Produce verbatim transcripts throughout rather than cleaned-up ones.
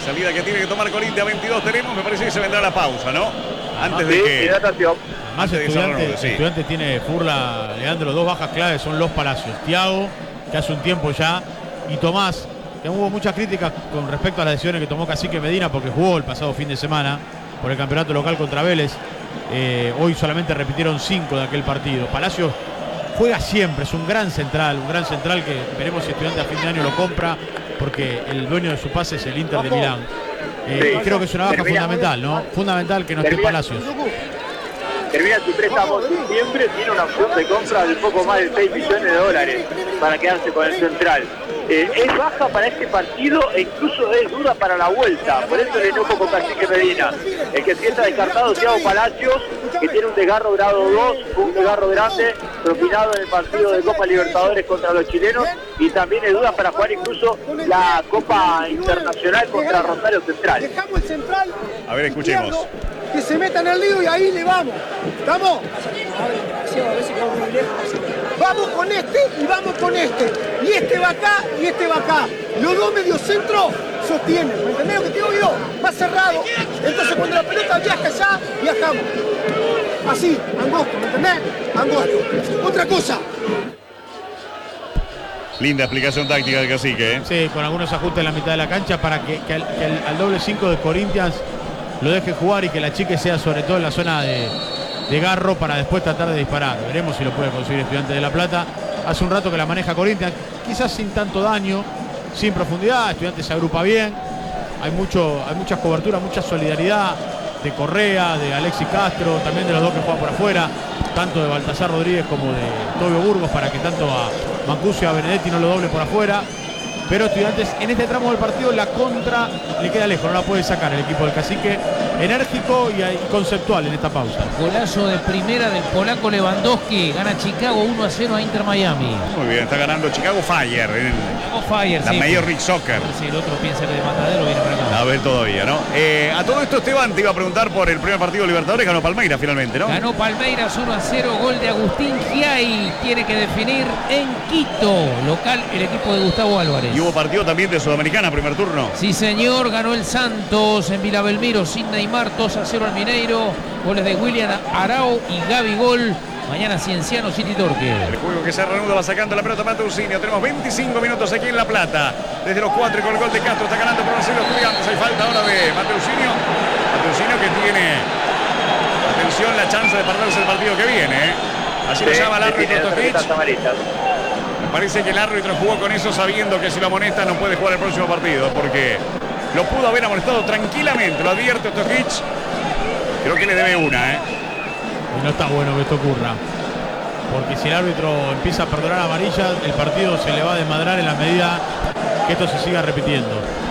Salida que tiene que tomar Corinthians, veintidós tenemos, me parece que se vendrá la pausa, ¿no? Antes sí, de que... Más Antes de estudiantes, sí. estudiantes tiene Furla, Leandro, dos bajas claves son los Palacios. Thiago, que hace un tiempo ya, y Tomás, que hubo muchas críticas con respecto a las decisiones que tomó Cacique Medina, porque jugó el pasado fin de semana por el campeonato local contra Vélez. Eh, hoy solamente repitieron cinco de aquel partido. Palacios juega siempre, es un gran central, un gran central que veremos si Estudiantes a fin de año lo compra, porque el dueño de su pase es el Inter de Milán. Eh, Sí. y creo que es una baja Termina. fundamental, ¿no? Fundamental que no esté Termina. Palacios. Termina su préstamo en diciembre, tiene una opción de compra de poco más de seis millones de dólares para quedarse con el central. Eh, es baja para este partido e incluso es dura para la vuelta, por eso le enojo con Cacique Medina. El que sí está descartado es Thiago Palacios, que tiene un desgarro grado dos, un desgarro grande, propinado en el partido de Copa Libertadores contra los chilenos, y también es duda para jugar incluso la Copa Internacional contra Rosario Central. Dejamos el central. A ver, escuchemos. Que se meta en el lío y ahí le vamos. ¿Estamos? Vamos con este y vamos con este. Y este va acá y este va acá. Los dos mediocentros sostienen. ¿Me entendés lo que te digo yo? Va cerrado. Entonces cuando la pelota viaja allá, viajamos. Así, angosto, ¿me entendés? Angosto. Otra cosa. Linda explicación táctica del Cacique, ¿eh? Sí, con algunos ajustes en la mitad de la cancha para que, que, al, que al, al doble cinco de Corinthians lo deje jugar y que la chique sea sobre todo en la zona de, de Garro para después tratar de disparar. Veremos si lo puede conseguir Estudiantes de La Plata. Hace un rato que la maneja Corinthians, quizás sin tanto daño, sin profundidad. Estudiantes se agrupa bien, hay, mucho, hay muchas coberturas, mucha solidaridad de Correa, de Alexis Castro, también de los dos que juegan por afuera, tanto de Baltasar Rodríguez como de Tobio Burgos, para que tanto a Mancuso y a Benedetti no lo doble por afuera. Pero Estudiantes en este tramo del partido la contra le queda lejos, no la puede sacar el equipo del Cacique, enérgico y, y conceptual en esta pausa. Golazo de primera del polaco Lewandowski, gana Chicago uno a cero a Inter Miami. Muy bien, está ganando Chicago Fire en Chicago Fire, la sí. Major League Soccer. Si el otro piensa que de Matadero viene para acá. A ver todavía, ¿no? Eh, a todo esto, Esteban, te iba a preguntar por el primer partido de Libertadores, ganó Palmeiras finalmente, ¿no? Ganó Palmeiras uno a cero, gol de Agustín Giai. Tiene que definir en Quito, local el equipo de Gustavo Álvarez. Y hubo partido también de Sudamericana, primer turno. Sí, señor, ganó el Santos en Vila Belmiro sin Neymar, dos a cero al Mineiro. Goles de William Arao y Gaby Gol. Mañana Cienciano City Torque. El juego que se reanuda, va sacando la pelota Mateusinho. Tenemos veinticinco minutos aquí en La Plata. Desde los cuatro y con el gol de Castro está ganando por los Estudiantes. Hay falta ahora de Mateusinho. Mateusinho que tiene, atención, la chance de perderse el partido que viene, ¿eh? Así lo llama el árbitro Tokic. Me parece que el árbitro jugó con eso sabiendo que si lo amonesta no puede jugar el próximo partido, porque lo pudo haber amonestado tranquilamente, lo advierte Tokic. Creo que le debe una, ¿eh? Y no está bueno que esto ocurra, porque si el árbitro empieza a perdonar amarillas, el partido se le va a desmadrar en la medida que esto se siga repitiendo.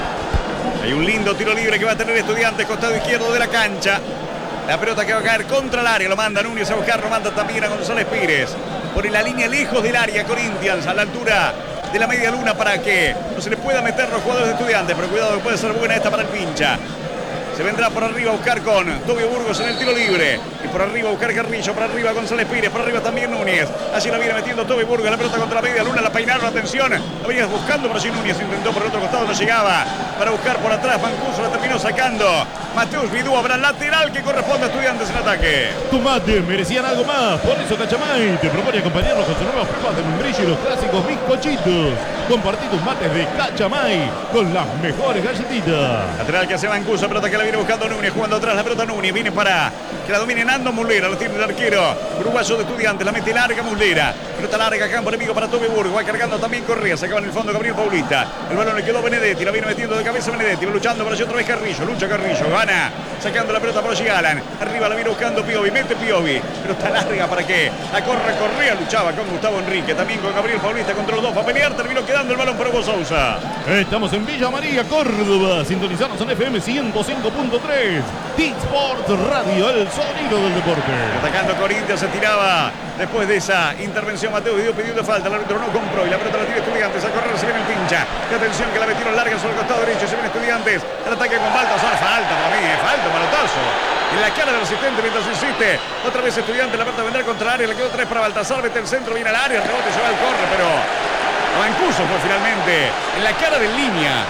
Hay un lindo tiro libre que va a tener Estudiantes, costado izquierdo de la cancha. La pelota que va a caer contra el área, lo manda Núñez a buscar, lo manda también a González Pires. Pone la línea lejos del área Corinthians, a la altura de la media luna, para que no se le pueda meter los jugadores de Estudiantes, pero cuidado que puede ser buena esta para el pincha. Se vendrá por arriba a buscar con Tobio Burgos en el tiro libre. Y por arriba a buscar Carrillo, por arriba González Pires, por arriba también Núñez. Allí la viene metiendo Tobio Burgos, la pelota contra la media luna, la peinaron, atención. La venía buscando, pero allí Núñez intentó por el otro costado, no llegaba. Para buscar por atrás, Mancuso la terminó sacando. Mateus Vidú, habrá lateral que corresponde a Estudiantes en ataque. Tus mates merecían algo más, por eso Cachamay te propone acompañarnos con sus nuevas pruebas de membrillo y los clásicos bizcochitos. Compartí tus mates de Cachamay con las mejores galletitas. Lateral que hace Mancuso, pelota que la viene buscando Núñez, jugando atrás la pelota Núñez, viene para que la domine Nando Muslera, lo tiene el arquero uruguayo de Estudiantes, la mete larga Muslera, pelota larga, campo enemigo para Tobio Burgos, va cargando también Correa, se acaba en el fondo Gabriel Paulista, el balón le quedó Benedetti, la viene metiendo de cabeza Benedetti, va luchando por allí otra vez Carrillo, lucha Carrillo, gana, sacando la pelota por allí Alan, arriba la viene buscando Piovi, mete Piovi, pelota larga para que la corre Correa, luchaba con Gustavo Enrique, también con Gabriel Paulista contra los dos, va a pelear, terminó quedando el balón para Hugo Sousa. Estamos en Villa María, Córdoba, sintonizarnos en F M ciento cinco punto tres, T-Sport Radio, el sonido del deporte. Atacando Corinthians, se tiraba después de esa intervención Mateo Vidú pidiendo falta, el árbitro no compró y la pelota la tira Estudiantes, a correr se viene el pincha, y atención que la metieron larga sobre el costado derecho, se viene Estudiantes, el ataque con Baltasar, falta para mí, eh, falta, manotazo en la cara del asistente mientras insiste, otra vez Estudiantes, la pelota vendrá contra el área, le quedó tres para Baltasar, mete el centro, viene al área, el rebote se va al corre, pero Mancuso fue finalmente en la cara de línea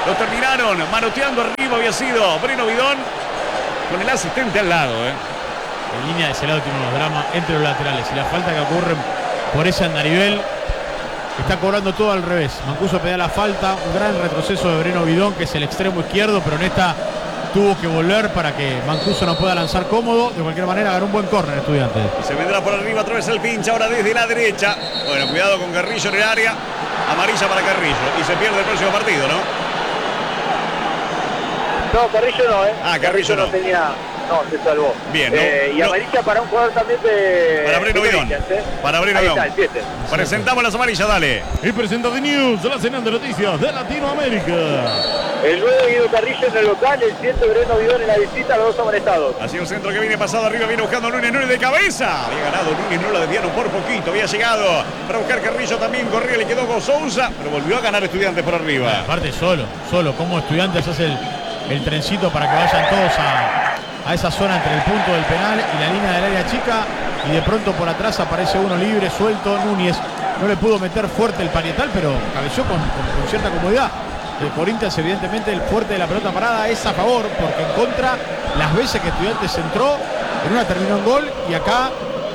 Lo terminaron manoteando arriba, había sido Breno Bidón con el asistente al lado. ¿eh? En línea de ese lado tiene unos dramas entre los laterales y la falta que ocurre por ese andarivel está cobrando todo al revés. Mancuso pedía la falta, un gran retroceso de Breno Bidón, que es el extremo izquierdo, pero en esta tuvo que volver para que Mancuso no pueda lanzar cómodo. De cualquier manera ganó un buen córner Estudiantes. Se vendrá por arriba otra vez el pincha, ahora desde la derecha. Bueno, cuidado con Carrillo en el área. Amarilla para Carrillo y se pierde el próximo partido, ¿no? No, Carrillo no, ¿eh? Ah, Carrillo no. no tenía... No, se salvó. Bien, ¿no? Eh, y no. amarilla para un jugador también de... Para Breno Bidón. ¿eh? Para Breno Ahí Bidón. está, el siete. Presentamos las amarillas, dale. Y presenta The News, la señal de noticias de Latinoamérica. El nueve Guido Carrillo en el local, el siete Breno Bidón en la visita, los dos amonestados. Así un centro que viene pasado arriba, viene buscando Núñez, Núñez de cabeza. Había ganado Núñez, no la desviaron por poquito. Había llegado para buscar Carrillo también, corría, le quedó con Sousa, pero volvió a ganar Estudiantes por arriba. Bueno, aparte solo, solo, como Estudiantes hace el, el trencito para que vayan todos a, a esa zona entre el punto del penal y la línea del área chica, y de pronto por atrás aparece uno libre, suelto, Núñez. No le pudo meter fuerte el parietal, pero cabeció con, con, con cierta comodidad. De Corinthians, evidentemente, el fuerte de la pelota parada es a favor, porque en contra, las veces que Estudiantes entró, en una terminó en gol y acá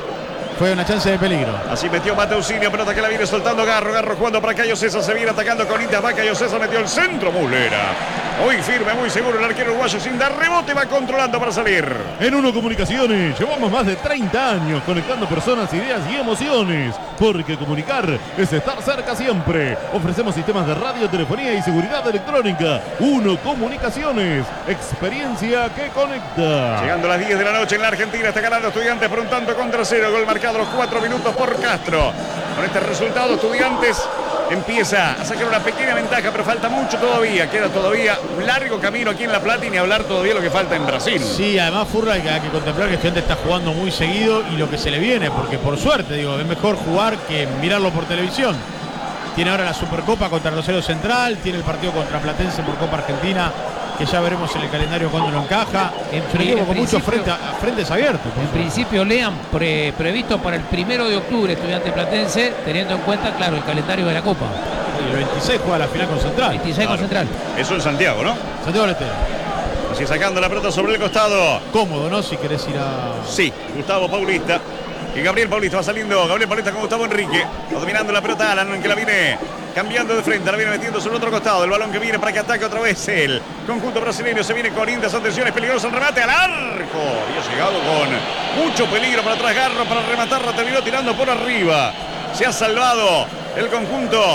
fue una chance de peligro. Así metió Mateusinho, pelota que la viene soltando Garro, Garro jugando para Cayo César, se viene atacando Corinthians, va Cayo César, metió el centro, Muslera. Muy firme, muy seguro el arquero uruguayo, sin dar rebote, va controlando para salir. En Uno Comunicaciones llevamos más de treinta años conectando personas, ideas y emociones, porque comunicar es estar cerca siempre. Ofrecemos sistemas de radio, telefonía y seguridad electrónica. Uno Comunicaciones, experiencia que conecta. Llegando a las diez de la noche en la Argentina, está ganando Estudiantes por un tanto contra cero, gol marcado a los cuatro minutos por Castro. Con este resultado, Estudiantes empieza a sacar una pequeña ventaja, pero falta mucho todavía. Queda todavía un largo camino aquí en La Plata y ni hablar todavía lo que falta en Brasil. Sí, además, Furra, hay que, hay que contemplar que Estudiantes está jugando muy seguido y lo que se le viene, porque por suerte, digo, es mejor jugar que mirarlo por televisión. Tiene ahora la Supercopa contra Rosario Central, tiene el partido contra Platense por Copa Argentina, que ya veremos en el calendario cuando lo encaja. En, Pero digo, en con muchos principio- frente, frentes abiertos. En principio lean pre- previsto para el primero de octubre Estudiante Platense, teniendo en cuenta, claro, el calendario de la Copa. Y el veintiséis juega la final con Central. veintiséis con Central. Eso en Santiago, ¿no? Santiago del Estero. Así sacando la pelota sobre el costado. Cómodo, ¿no? Si querés ir a... Sí, Gustavo Paulista. Y Gabriel Paulista va saliendo. Gabriel Paulista con Gustavo Enrique. Va dominando la pelota Alan, que la viene cambiando de frente. La viene metiendo sobre el otro costado. El balón que viene para que ataque otra vez el conjunto brasileño. Se viene Corinthians. Atención, es peligroso el remate al arco. Había llegado con mucho peligro para atrás. Garro para rematarla. Terminó tirando por arriba. Se ha salvado el conjunto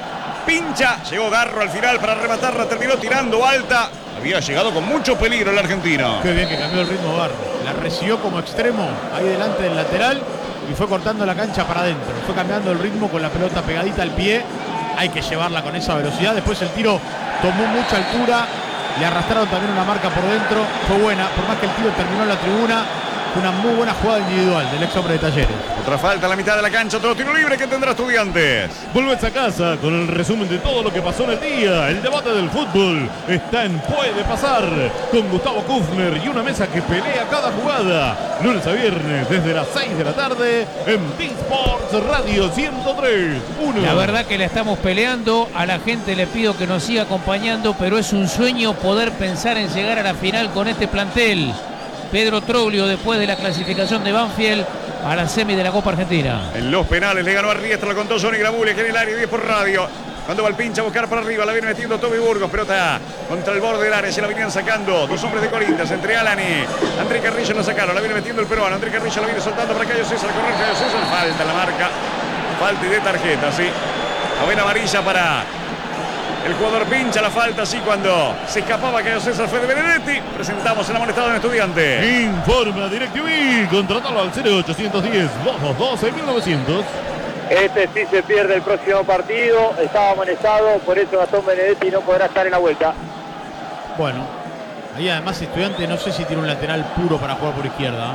pincha. Llegó Garro al final para rematarla. Terminó tirando alta. Había llegado con mucho peligro el argentino. Qué bien que cambió el ritmo Garro. La recibió como extremo ahí delante del lateral y fue cortando la cancha para adentro. Fue cambiando el ritmo con la pelota pegadita al pie. Hay que llevarla con esa velocidad. Después el tiro tomó mucha altura. Le arrastraron también una marca por dentro. Fue buena. Por más que el tiro terminó en la tribuna, fue una muy buena jugada individual del ex hombre de Talleres. Otra falta a la mitad de la cancha. Otro tiro libre que tendrá Estudiantes. Volvés a casa con el resumen de todo lo que pasó en el día. El debate del fútbol está en Puede Pasar con Gustavo Kufner y una mesa que pelea cada jugada. Lunes a viernes desde las seis de la tarde en T-Sports Radio ciento tres punto uno. La verdad que la estamos peleando, a la gente le pido que nos siga acompañando, pero es un sueño poder pensar en llegar a la final con este plantel. Pedro Troglio, después de la clasificación de Banfield a la semi de la Copa Argentina. En los penales le ganó a Riestra, lo contó Johnny Gramuglia, que en el área diez por radio. Cuando va el pincha a buscar para arriba, la viene metiendo Toby Burgos, pelota contra el borde del área, se la venían sacando dos hombres de Corinthians, entre Alan y André Carrillo la sacaron, la viene metiendo el peruano, André Carrillo la viene soltando para Cayo César, correr Cayo César, falta la marca, falta y de tarjeta, sí. A ver, amarilla para el jugador pincha, la falta, sí, cuando se escapaba Cayo César fue de Benedetti. Presentamos el amonestado en Estudiante. Informa DirecTV, contratalo al cero ochocientos diez, doscientos doce, mil novecientos. Este sí se pierde el próximo partido, estaba amonestado, por eso Gastón Benedetti no podrá estar en la vuelta. Bueno, ahí además Estudiante no sé si tiene un lateral puro para jugar por izquierda.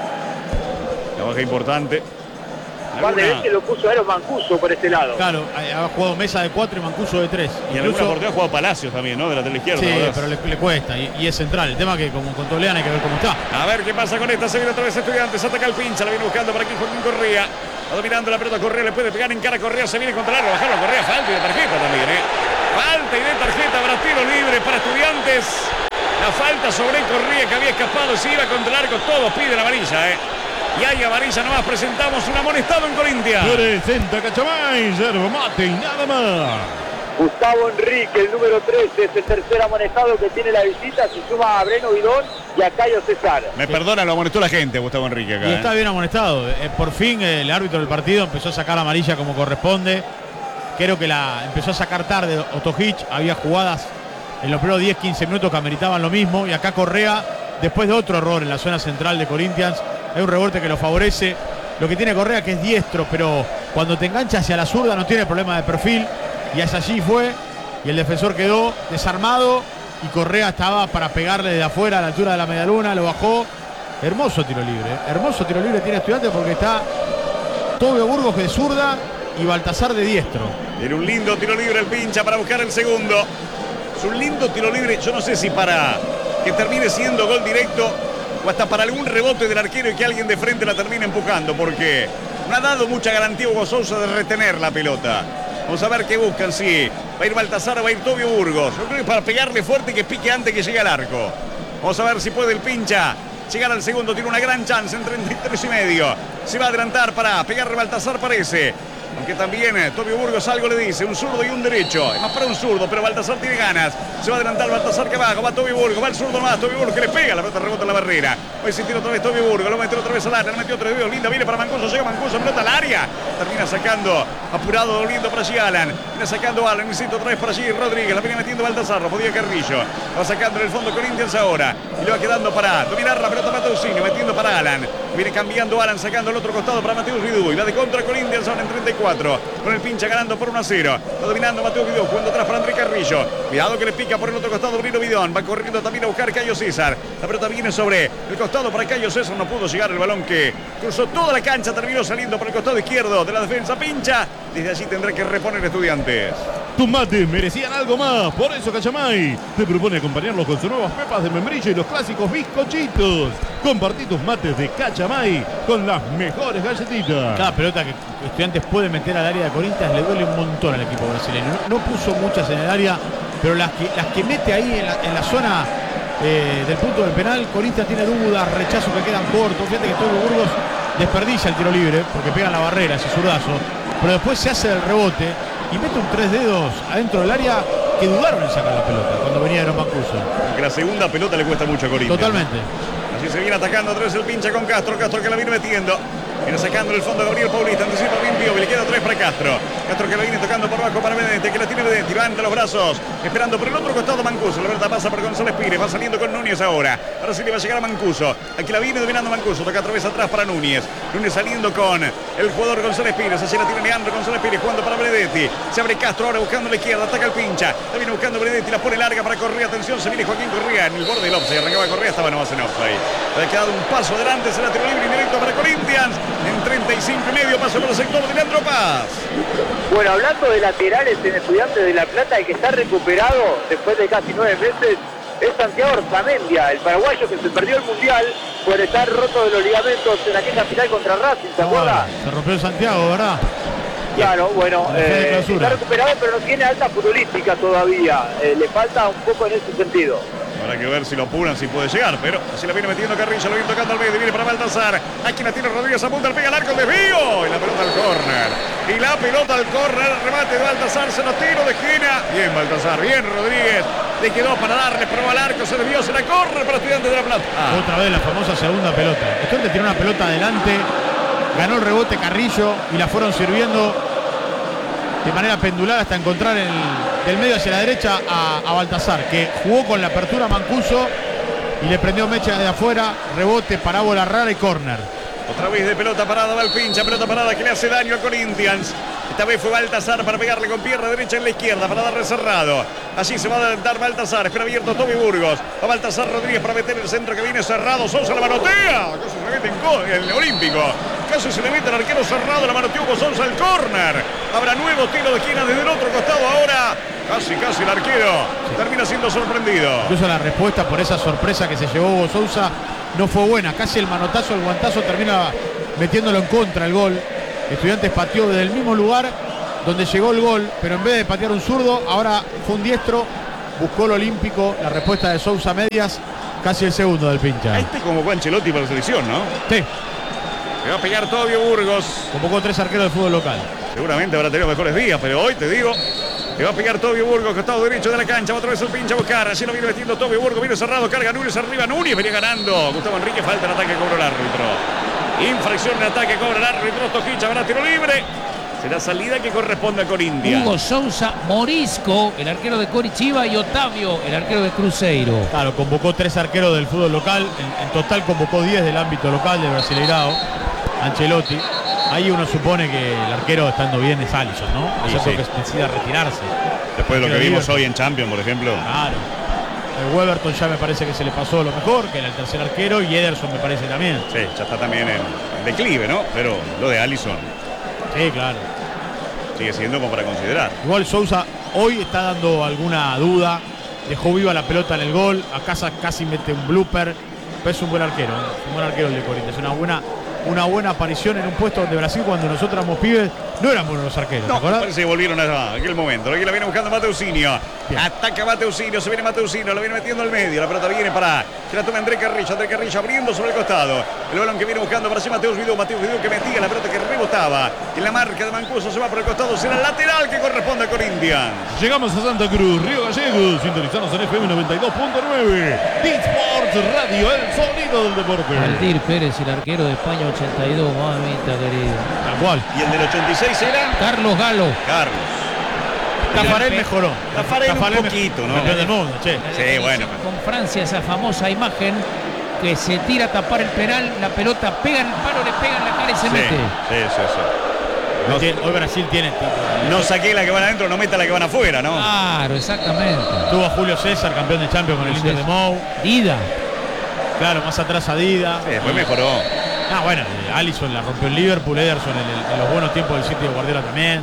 La baja importante. Un par de Alguna- veces lo puso a Eros Mancuso por este lado. Claro, ha jugado Mesa de cuatro y Mancuso de tres. Y en alguna oportunidad ha jugado Palacios también, ¿no? De la tele izquierda. Sí, ¿verdad? pero le, le cuesta y, y es central. El tema que como con Toleán hay que ver cómo está. A ver qué pasa con esta. Se viene otra vez Estudiantes. Ataca el pincha. La viene buscando por aquí Joaquín Correa. Va dominando la pelota. Correa le puede pegar en cara a Correa. Se viene contra el área. Bajarlo a Correa. Falta y de tarjeta también, ¿eh? Falta y de tarjeta para tiro libre para Estudiantes. La falta sobre Correa que había escapado, se iba contra el arco. Todos piden amarilla, ¿eh? Y hay amarilla nomás. Presentamos un amonestado en Corinthians. Presenta Cachamay, yerba mate y nada más. Gustavo Enrique, el número trece, es el tercer amonestado que tiene la visita. Se suma a Breno Vidón y a Cayo César. Me perdona, lo amonestó la gente, Gustavo Enrique acá. Y ¿eh? está bien amonestado. Eh, por fin eh, el árbitro del partido empezó a sacar la amarilla como corresponde. Creo que la empezó a sacar tarde Otojic. Había jugadas en los primeros diez quince minutos que ameritaban lo mismo. Y acá Correa, después de otro error en la zona central de Corinthians, hay un rebote que lo favorece. Lo que tiene Correa que es diestro, pero cuando te engancha hacia la zurda no tiene problema de perfil. Y hacia allí fue. Y el defensor quedó desarmado. Y Correa estaba para pegarle de afuera a la altura de la medialuna. Lo bajó. Hermoso tiro libre. ¿eh? Hermoso tiro libre tiene Estudiantes porque está Tobio Burgos de zurda y Baltasar de diestro. Era un lindo tiro libre el pincha para buscar el segundo. Es un lindo tiro libre, yo no sé si para que termine siendo gol directo o hasta para algún rebote del arquero y que alguien de frente la termine empujando, porque no ha dado mucha garantía Hugo Sousa de retener la pelota. Vamos a ver qué buscan, sí. Va a ir Baltasar o va a ir Tobio Burgos. Yo creo que para pegarle fuerte y que pique antes que llegue al arco. Vamos a ver si puede el pincha llegar al segundo. Tiene una gran chance en treinta y tres y medio. Se va a adelantar para pegarle Baltasar, parece. Aunque también eh, Tobio Burgos algo le dice, un zurdo y un derecho. Es más para un zurdo, pero Baltasar tiene ganas. Se va a adelantar Baltasar que abajo, va Tobio Burgos, va el zurdo más, Tobio Burgos que le pega, la pelota rebota en la barrera. Hoy se tira otra vez Tobio Burgos, lo mete otra vez al área, le metió otro dedo, linda, viene para Mancuso, llega Mancuso, pelota al área. Termina sacando, apurado, doliendo para allí Alan. Viene sacando Alan, necesita otra vez para allí Rodríguez, la viene metiendo Baltasar, lo podía Carrillo. Va sacando en el fondo Corinthians ahora. Y le va quedando para dominar la pelota Mateusinho, metiendo para Alan. Viene cambiando Alan, sacando al otro costado para Mateus Vidú. Y va de contra Corinthians ahora en treinta y cuatro. Con el pincha ganando por uno a cero. Va dominando Mateus Vidú, jugando atrás para André Carrillo. Cuidado que le pica por el otro costado Brino Vidón. Va corriendo también a buscar Cayo César. La pelota viene sobre el costado para Cayo César. No pudo llegar el balón que cruzó toda la cancha. Terminó saliendo por el costado izquierdo de la defensa. Pincha. Desde allí tendrá que reponer Estudiantes. Tus mates merecían algo más. Por eso Cachamay te propone acompañarlos con sus nuevas pepas de membrillo y los clásicos bizcochitos. Compartí tus mates de Cachamay con las mejores galletitas. Cada pelota que Estudiantes puede meter al área de Corinthians le duele un montón al equipo brasileño. No, no puso muchas en el área, pero las que, las que mete ahí en la, en la zona eh, del punto del penal, Corinthians tiene dudas, rechazos que quedan cortos. Fíjate que Tobio Burgos desperdicia el tiro libre porque pega en la barrera ese zurdazo, pero después se hace el rebote y mete un tres dedos adentro del área que dudaron en sacar la pelota cuando venía de Mancuso. Que la segunda pelota le cuesta mucho a Corinthians. Totalmente. Así se viene atacando otra vez el pincha con Castro. Castro que la viene metiendo. Viene sacando el fondo Gabriel Paulista. Anticipa bien Piovi. Le queda tres para Castro. Castro que la viene tocando por abajo para Benedete. Que la tiene Benedete. Levanta los brazos. Esperando por el otro costado Mancuso. La pelota pasa por González Pires. Va saliendo con Núñez ahora. Ahora sí le va a llegar a Mancuso. Aquí la viene dominando Mancuso. Toca otra vez atrás para Núñez. Núñez saliendo con el jugador González Pires. Allí la tiene Leandro González Pires jugando para Benedetti. Se abre Castro ahora buscando la izquierda. Ataca el pincha. La viene buscando Benedetti. La pone larga para Correa. Atención. Se viene Joaquín Correa en el borde del offside. Arrancaba Correa. Estaba nomás en offside. Le ha quedado un paso adelante. Se la tiró libre indirecto para Corinthians. En treinta y cinco y medio paso por el sector de Leandro Paz. Bueno, hablando de laterales en Estudiantes de La Plata, el que está recuperado después de casi nueve meses es Santiago Orzamendia, el paraguayo que se perdió el Mundial por estar roto de los ligamentos en aquella final contra Racing, ¿se acuerda? Se rompió el Santiago, ¿verdad? Claro, bueno, eh, está recuperado pero no tiene alta futbolística todavía, eh, le falta un poco en ese sentido. Habrá que ver si lo apuran, si puede llegar, pero así la viene metiendo Carrillo, lo viene tocando al medio, viene para Baltasar. Aquí la tiene Rodríguez, apunta, le pega al arco, el desvío. Y la pelota al córner. Y la pelota al córner, remate de Baltasar, se lo tiro de esquina. Bien Baltasar, bien Rodríguez. Le quedó para darle, probó al arco, se desvió, se la corre para Estudiantes de La Plata. Ah. Otra vez la famosa segunda pelota. Estudiantes tiene una pelota adelante, ganó el rebote Carrillo y la fueron sirviendo de manera pendular hasta encontrar el, del medio hacia la derecha a, a Baltasar, que jugó con la apertura Mancuso y le prendió mecha de afuera, rebote, parábola rara y córner. Otra vez de pelota parada va el pincha, pelota parada que le hace daño a Corinthians. Esta vez fue Baltasar para pegarle con pierna derecha en la izquierda para darle cerrado. Allí se va a adelantar Baltasar, espera abierto Tobio Burgos. Va Baltasar Rodríguez para meter el centro que viene cerrado. Sousa la manotea. Casi se le mete en el Olímpico. Casi se le mete el arquero cerrado. La manoteó Hugo Sousa al córner. Habrá nuevo tiro de esquina desde el otro costado ahora. Casi, casi el arquero termina siendo sorprendido. Incluso la respuesta por esa sorpresa que se llevó Hugo Sousa no fue buena. Casi el manotazo, el guantazo termina metiéndolo en contra el gol. Estudiantes pateó desde el mismo lugar donde llegó el gol, pero en vez de patear un zurdo, ahora fue un diestro, buscó el olímpico, la respuesta de Sousa medias, casi el segundo del pincha. A este convocó a Ancelotti para la selección, ¿no? Sí. Le va a pegar Tobio Burgos. Convocó tres arqueros del fútbol local. Seguramente habrá tenido mejores días, pero hoy te digo, le va a pegar Tobio Burgos, costado derecho de la cancha, va otra vez el pincha a buscar, así lo viene metiendo Tobio Burgos, viene cerrado, carga Núñez arriba, Núñez venía ganando, Gustavo Enrique, falta en ataque, cobra el árbitro. Infracción de ataque, cobra el árbitro, Tojic, habrá tiro libre. Será salida que corresponde a Corinthians. Hugo Sousa, Morisco, el arquero de Coritiba, y Otavio, el arquero de Cruzeiro. Claro, convocó tres arqueros del fútbol local, en, en total convocó diez del ámbito local del Brasileirao, Ancelotti. Ahí uno supone que el arquero estando bien es Alisson, ¿no? Sí, Excepto sí. que decida retirarse. Después de lo que Pero vimos Liverpool. hoy en Champions, por ejemplo. Claro. El Weberton ya me parece que se le pasó lo mejor, que era el tercer arquero, y Ederson me parece también. Sí, ya está también en, en declive, ¿no? Pero lo de Alisson Sí, claro. sigue siendo como para considerar. Igual Sousa hoy está dando alguna duda, dejó viva la pelota en el gol, a casa casi mete un blooper, pero es un buen arquero, ¿eh? Es un buen arquero el de Corinthians, una buena, una buena aparición en un puesto donde Brasil, cuando nosotros éramos pibes, no eran buenos los arqueros, ¿te No, acordás? parece que volvieron a aquel momento. Aquí la viene buscando Mateusinho. Bien. Ataca Mateusinho, se viene Mateusinho, lo viene metiendo al medio. La pelota viene para que la tome André Carrillo. André Carrillo abriendo sobre el costado. El balón que viene buscando para sí Mateus Vidú. Mateus Vidú que metía la pelota que rebotaba. En la marca de Mancuso se va por el costado. Será el lateral que corresponde a Corinthians. Llegamos a Santa Cruz, Río Gallegos, sintonizanos en F M noventa y dos punto nueve. D-Sports Radio, el sonido del deporte. Aldir Pérez, el arquero de España ochenta y dos, mamita querido. Tal cual. Y el del ochenta y seis era Carlos Galo. Carlos. Tafarel mejoró. Tafarel un Tafarel poquito, ¿no? Campeón del mundo, che. Sí, bueno. Con Francia, esa famosa imagen que se tira a tapar el penal, la pelota pega en el palo, le pega en la cara y se Sí, mete. sí, sí, sí. Hoy tiene- Hoy Brasil tiene título. No saqué la que van adentro, no meta la que van afuera, ¿no? Claro, exactamente. Tuvo a Julio César, campeón de Champions con el Inter de Mou. Dida. Claro, más atrás Adida. Sí, después mejoró. Ah, bueno, eh, Alisson la rompió en Liverpool, Ederson en, el- en los buenos tiempos del sitio de Guardiola también.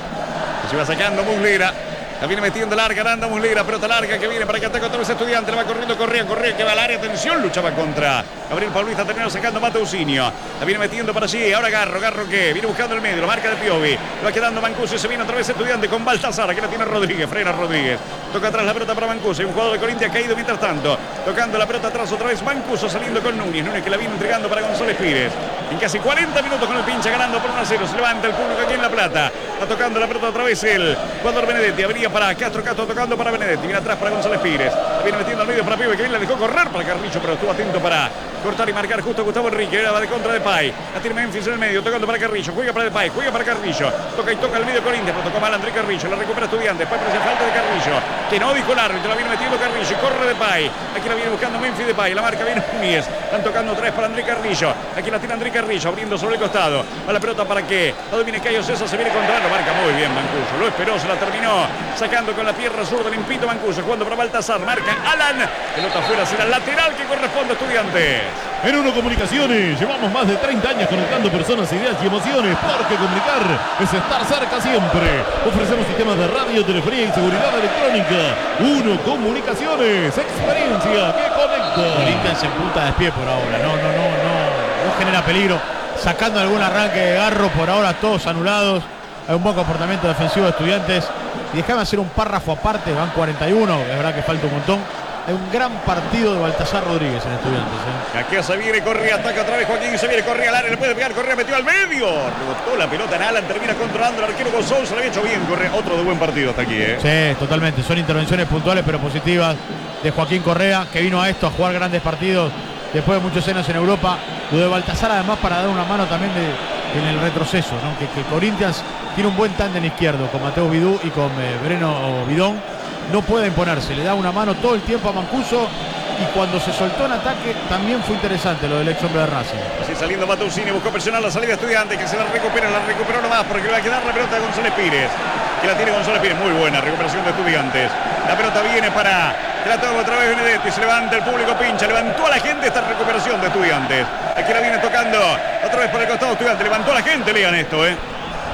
Se va sacando Muslera. La viene metiendo larga, Aranda Muslera, pelota larga que viene para que ataque otra vez Estudiante. La va corriendo Correa, Correa que va al área, atención, luchaba contra Gabriel Paulista, terminó sacando Mateusinho. La viene metiendo para allí, ahora Garro, Garro que viene buscando el medio, lo marca de Piovi. Lo va quedando Mancuso y se viene otra vez Estudiante con Baltasar, aquí la tiene Rodríguez, frena Rodríguez. Toca atrás la pelota para Mancuso, y un jugador de Corinthians caído mientras tanto. Tocando la pelota atrás otra vez Mancuso saliendo con Núñez. Núñez que la viene entregando para González Pires. En casi cuarenta minutos con el pincha ganando por uno a cero. Se levanta el público aquí en La Plata. Está tocando la pelota otra vez el jugador Benedetti. Abría para Castro, Castro tocando para Benedetti. Viene atrás para González Pires. La viene metiendo al medio para Pibe que viene, la dejó correr para Carrillo, pero estuvo atento para cortar y marcar justo Gustavo Enrique. Era la de contra de Pay. La tiene Memphis en el medio, tocando para Carrillo. Juega para Depay, juega para Carrillo. Toca y toca el medio Corinthians, pero tocó mal André Carrillo. La recupera Estudiantes. Después parece falta de Carrillo. Que no dijo el árbitro. La viene metiendo Carrillo y corre Depay. Aquí la viene buscando Memphis Depay. La marca viene Núñez. Están tocando tres para André Carrillo. Aquí la tiene André Carrillo abriendo sobre el costado. Va la pelota para que la domine Cayo César. Se viene contra, lo marca muy bien Mancuso. Lo esperó, se la terminó sacando con la pierna zurda limpito Mancuso. Jugando para Baltasar. Marca Alan. Pelota afuera, será lateral que corresponde a Estudiantes. En Uno Comunicaciones llevamos más de treinta años conectando personas, ideas y emociones, porque comunicar es estar cerca siempre. Ofrecemos sistemas de radio, telefonía y seguridad electrónica. Uno Comunicaciones, experiencia que conecta. Corinthians en punta de pie por ahora. No, no, no, no. No genera peligro. Sacando algún arranque de Garro, por ahora todos anulados. Hay un buen comportamiento defensivo de Estudiantes. Y déjame hacer un párrafo aparte, van cuarenta y uno, es verdad que falta un montón. Hay un gran partido de Baltasar Rodríguez en Estudiantes. ¿eh? Aquí se viene Correa, ataca otra vez Joaquín, se viene Correa al área, le puede pegar, Correa metió al medio. Rebotó la pelota en Alan, termina controlando el arquero González, se lo había hecho bien Correa. Otro de buen partido hasta aquí, ¿eh? Sí, totalmente. Son intervenciones puntuales pero positivas de Joaquín Correa, que vino a esto a jugar grandes partidos después de muchos años en Europa. Lo de Baltasar además para dar una mano también de, en el retroceso, ¿no? Que, que Corinthians tiene un buen tándem izquierdo con Mateus Vidú y con eh, Breno Bidón. No puede imponerse, le da una mano todo el tiempo a Mancuso y cuando se soltó en ataque también fue interesante lo del ex hombre de Racing. Así saliendo Mateusinho, buscó presionar la salida de Estudiantes, que se la recupera, la recuperó nomás porque le va a quedar la pelota de González Pires, que la tiene González Pires, muy buena recuperación de Estudiantes. La pelota viene para que la toma otra vez Benedetti, se levanta el público, pincha, levantó a la gente esta recuperación de Estudiantes. Aquí la viene tocando otra vez por el costado Estudiantes, levantó a la gente, lean esto, ¿eh?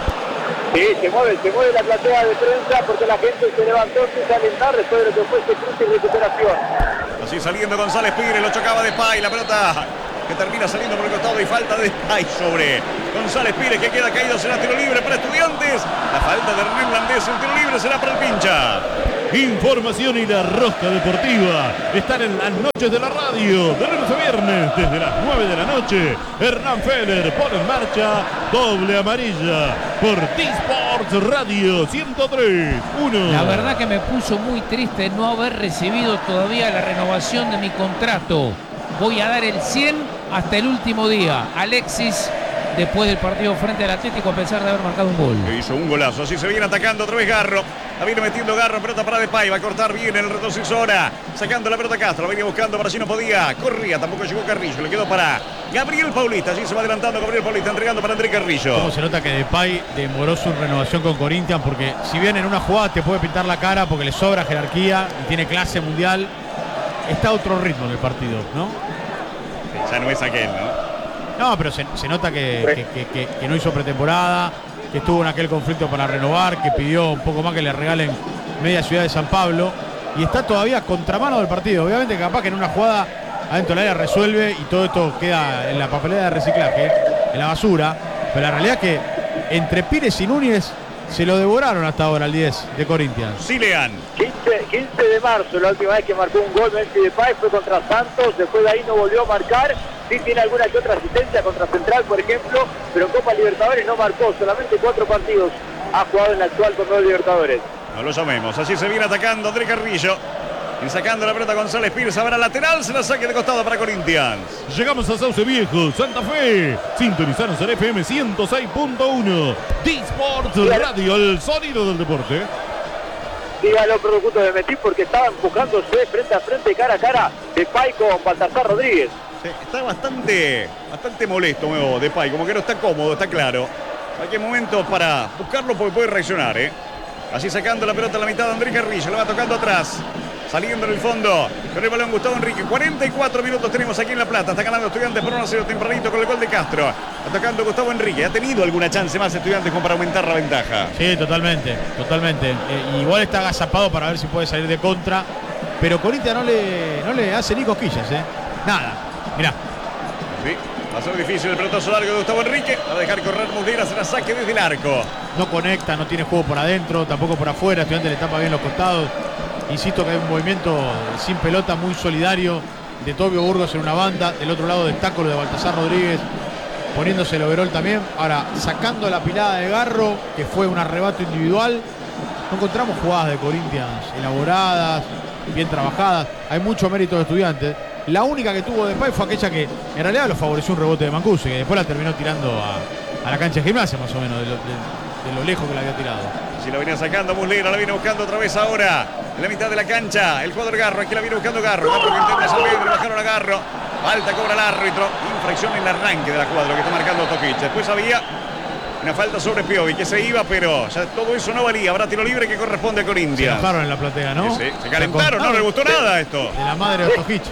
Sí, se mueve, se mueve la platea de prensa porque la gente se levantó sin alentar después de lo que fue ese cruce y recuperación. Así saliendo González Pires, lo chocaba de Pay, la pelota que termina saliendo por el costado y falta de Depay sobre González Pires, que queda caído. Será tiro libre para Estudiantes. La falta de René Blandés, el tiro libre será para el Pincha. Información y la rosca deportiva están en las noches de la radio, de lunes a viernes, desde las nueve de la noche. Hernán Feller pone en marcha doble amarilla por T-Sports Radio ciento tres punto uno. La verdad que me puso muy triste no haber recibido todavía la renovación de mi contrato. Voy a dar el cien hasta el último día. Alexis, después del partido frente al Atlético, a pesar de haber marcado un gol. Que hizo un golazo, así se viene atacando otra vez Garro. La viene metiendo Garro, pelota para Depay, va a cortar bien el retrocesora, sacando la pelota Castro, la venía buscando, para allí no podía, corría, tampoco llegó Carrillo, le quedó para Gabriel Paulista, allí se va adelantando Gabriel Paulista, entregando para André Carrillo. Cómo se nota que Depay demoró su renovación con Corinthians, porque si bien en una jugada te puede pintar la cara porque le sobra jerarquía y tiene clase mundial, está a otro ritmo en el partido, ¿no? Ya no es aquel, ¿no? No, pero se, se nota que, que, que, que, que no hizo pretemporada, que estuvo en aquel conflicto para renovar, que pidió un poco más que le regalen media ciudad de San Pablo y está todavía a contramano del partido. Obviamente capaz que en una jugada adentro del área resuelve y todo esto queda en la papelera de reciclaje, en la basura, pero la realidad es que entre Pires y Núñez se lo devoraron hasta ahora el diez de Corinthians. Sileán. quince, quince de marzo, la última vez que marcó un gol Memphis Depay fue contra Santos, después de ahí no volvió a marcar. Sí tiene alguna que otra asistencia contra Central, por ejemplo, pero en Copa Libertadores no marcó, solamente cuatro partidos ha jugado en la actual Copa Libertadores. No lo llamemos, así se viene atacando André Carrillo. Y sacando la pelota González Pires, habrá lateral, se la saque de costado para Corinthians. Llegamos a Sauce Viejo, Santa Fe. Sintonizanos en F M ciento seis punto uno. T-Sports Radio, el sonido del deporte. Dígalo, producto de Metín, porque estaba empujándose frente a frente, cara a cara, Depay con Baltasar Rodríguez. Sí, está bastante, bastante molesto nuevo Depay, como que no está cómodo, está claro. Hay momento para buscarlo porque puede reaccionar, ¿eh? Así sacando la pelota a la mitad de André Carrillo, la va tocando atrás. Saliendo en el fondo con el balón Gustavo Enrique. cuarenta y cuatro minutos tenemos aquí en La Plata. Está ganando Estudiantes por uno a cero tempranito con el gol de Castro. Atacando Gustavo Enrique. ¿Ha tenido alguna chance más Estudiantes como para aumentar la ventaja? Sí, totalmente, totalmente. Eh, igual está agazapado para ver si puede salir de contra. Pero Corinthians no le, no le hace ni cosquillas, ¿eh? Nada. Mirá. Sí, va a ser difícil el pelotazo largo de Gustavo Enrique. Va a dejar correr Muslera, se la saque desde el arco. No conecta, no tiene juego por adentro, tampoco por afuera. Estudiantes le tapa bien los costados. Insisto que hay un movimiento sin pelota muy solidario de Tobio Burgos en una banda. Del otro lado destaco lo de Baltasar Rodríguez poniéndose el overol también. Ahora, sacando la pilada de Garro, que fue un arrebato individual. No encontramos jugadas de Corinthians elaboradas, bien trabajadas. Hay mucho mérito de Estudiantes. La única que tuvo Depay fue aquella que en realidad lo favoreció un rebote de Mancuso, que después la terminó tirando a, a la cancha de Gimnasia, más o menos, de lo, de, de lo lejos que la había tirado. Si la venía sacando Muslera, la viene buscando otra vez ahora. En la mitad de la cancha, el jugador Garro. Aquí la viene buscando Garro. Garro que intenta salir, le bajaron a Garro. Falta, cobra el árbitro. Infracción en el arranque de la jugada, lo que está marcando Tokic. Después había una falta sobre Piovi que se iba, pero ya todo eso no valía. Habrá tiro libre que corresponde a Corinthians. Se enojaron en la platea, ¿no? Sí, sí. Se calentaron, no les gustó nada esto. De la madre de Tokic.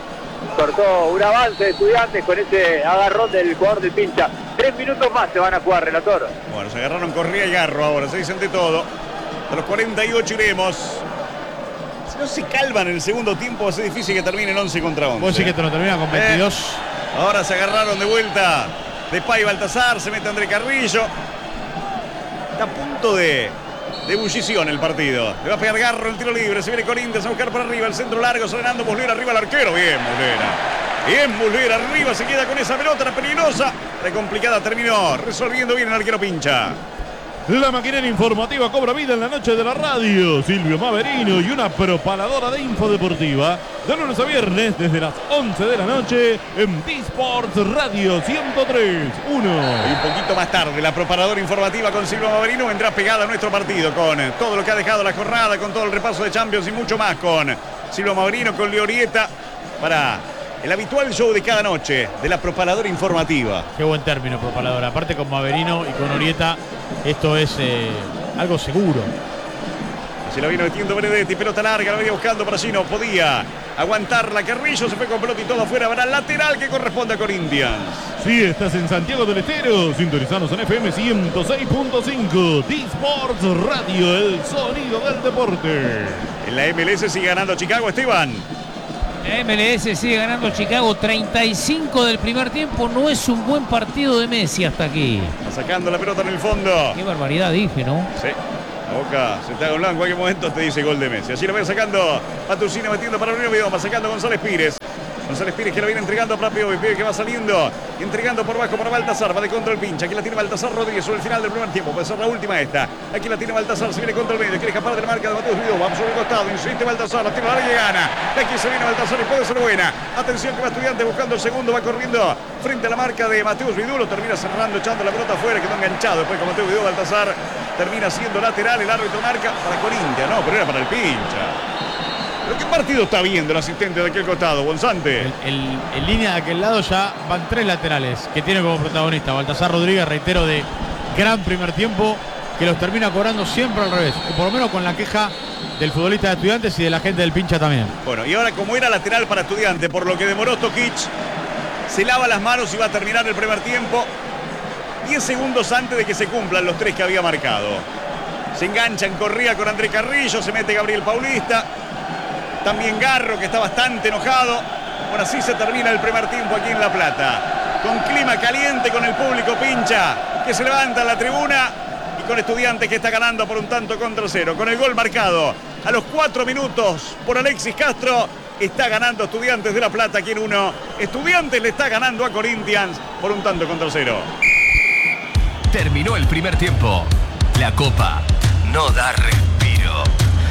Cortó un avance de Estudiantes con ese agarrón del jugador del Pincha. Tres minutos más se van a jugar, relator. Bueno, se agarraron Correa y Garro ahora, se dicen de todo. A los cuarenta y ocho iremos. Si no se calman en el segundo tiempo, va a ser difícil que terminen once contra once. Vos sí que te lo termina con veintidós. Eh, ahora se agarraron de vuelta Depay y Baltasar, se mete André Carrillo. Está a punto de, de ebullición el partido. Le va a pegar Garro el tiro libre, se viene Corinthians a buscar por arriba, el centro largo, sonando Muslera arriba al arquero. Bien, Muslera. Bien, Muslera arriba, se queda con esa pelota, la peligrosa. Re complicada, terminó resolviendo bien el arquero Pincha. La maquinaria informativa cobra vida en la noche de la radio. Silvio Maverino y una propaladora de info deportiva. De lunes a viernes desde las once de la noche en T-Sports Radio ciento tres punto uno. Y un poquito más tarde, la propaladora informativa con Silvio Maverino vendrá pegada a nuestro partido con todo lo que ha dejado la jornada, con todo el repaso de Champions y mucho más con Silvio Maverino, con Leorieta, para el habitual show de cada noche de la propaladora informativa. Qué buen término, propaladora. Aparte con Maverino y con Orieta, esto es eh, algo seguro. Se la vino metiendo Benedetti, pelota larga, la venía buscando, pero allí no podía aguantarla. Carrillo se fue con pelota y todo afuera. Habrá lateral que corresponde a Corinthians. Sí, estás en Santiago del Estero. Sintonizanos en F M ciento seis punto cinco. T-Sports Radio, el sonido del deporte. En la M L S sigue ganando Chicago, Esteban. M L S sigue ganando Chicago treinta y cinco del primer tiempo. No es un buen partido de Messi hasta aquí. Está sacando la pelota en el fondo. Qué barbaridad dije, ¿no? Sí. La Boca se está doblando en cualquier momento, te dice gol de Messi. Así lo va sacando Patusino, metiendo para Unión Bioma, sacando González Pires. González Pires que lo viene entregando a propio Pires que va saliendo, entregando por bajo para Baltasar, va de contra el pincha. Aquí la tiene Baltasar Rodríguez sobre el final del primer tiempo. Puede ser la última esta. Aquí la tiene Baltasar, se viene contra el medio, quiere escapar de la marca de Mateus Vidó. Vamos sobre el costado, insiste Baltasar, la tiene la área y gana. Aquí se viene Baltasar y puede ser buena. Atención que va Estudiantes buscando el segundo, va corriendo frente a la marca de Mateus Vidó. Lo termina cerrando, echando la pelota afuera, quedó enganchado. Después con Mateus Vidó, Baltasar termina siendo lateral. El árbitro marca para Corinthians, no, pero era para el pincha. ¿Pero qué partido está viendo el asistente de aquel costado, Bonzante? El, el, en línea de aquel lado ya van tres laterales que tiene como protagonista Baltasar Rodríguez, reitero, de gran primer tiempo, que los termina cobrando siempre al revés, o por lo menos con la queja del futbolista de Estudiantes y de la gente del pincha también. Bueno, y ahora como era lateral para Estudiantes, por lo que demoró Tokic, se lava las manos y va a terminar el primer tiempo diez segundos antes de que se cumplan los tres que había marcado. Se engancha en corrida con André Carrillo, se mete Gabriel Paulista. También Garro, que está bastante enojado. Bueno, así se termina el primer tiempo aquí en La Plata. Con clima caliente, con el público pincha que se levanta en la tribuna y con Estudiantes que está ganando por un tanto contra cero. Con el gol marcado a los cuatro minutos por Alexis Castro, está ganando Estudiantes de La Plata aquí en uno. Estudiantes le está ganando a Corinthians por un tanto contra cero. Terminó el primer tiempo. La Copa no da respiro.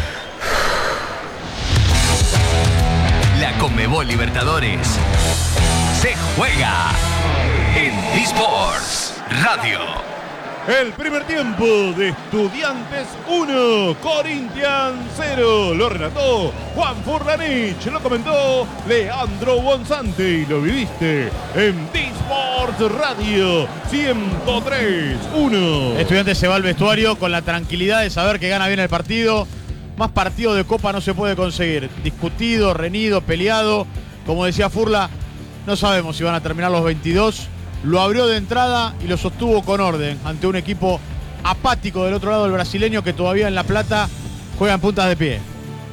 La Conmebol Libertadores se juega en Disports Radio. El primer tiempo de Estudiantes uno, Corinthians cero. Lo relató Juan Furlanich, lo comentó Leandro Bonzante y lo viviste en Disports Radio ciento tres uno. Estudiantes se va al vestuario con la tranquilidad de saber que gana bien el partido. Más partido de Copa no se puede conseguir. Discutido, reñido, peleado. Como decía Furla, no sabemos si van a terminar los veintidós. Lo abrió de entrada y lo sostuvo con orden ante un equipo apático del otro lado, el brasileño, que todavía en La Plata juega en puntas de pie.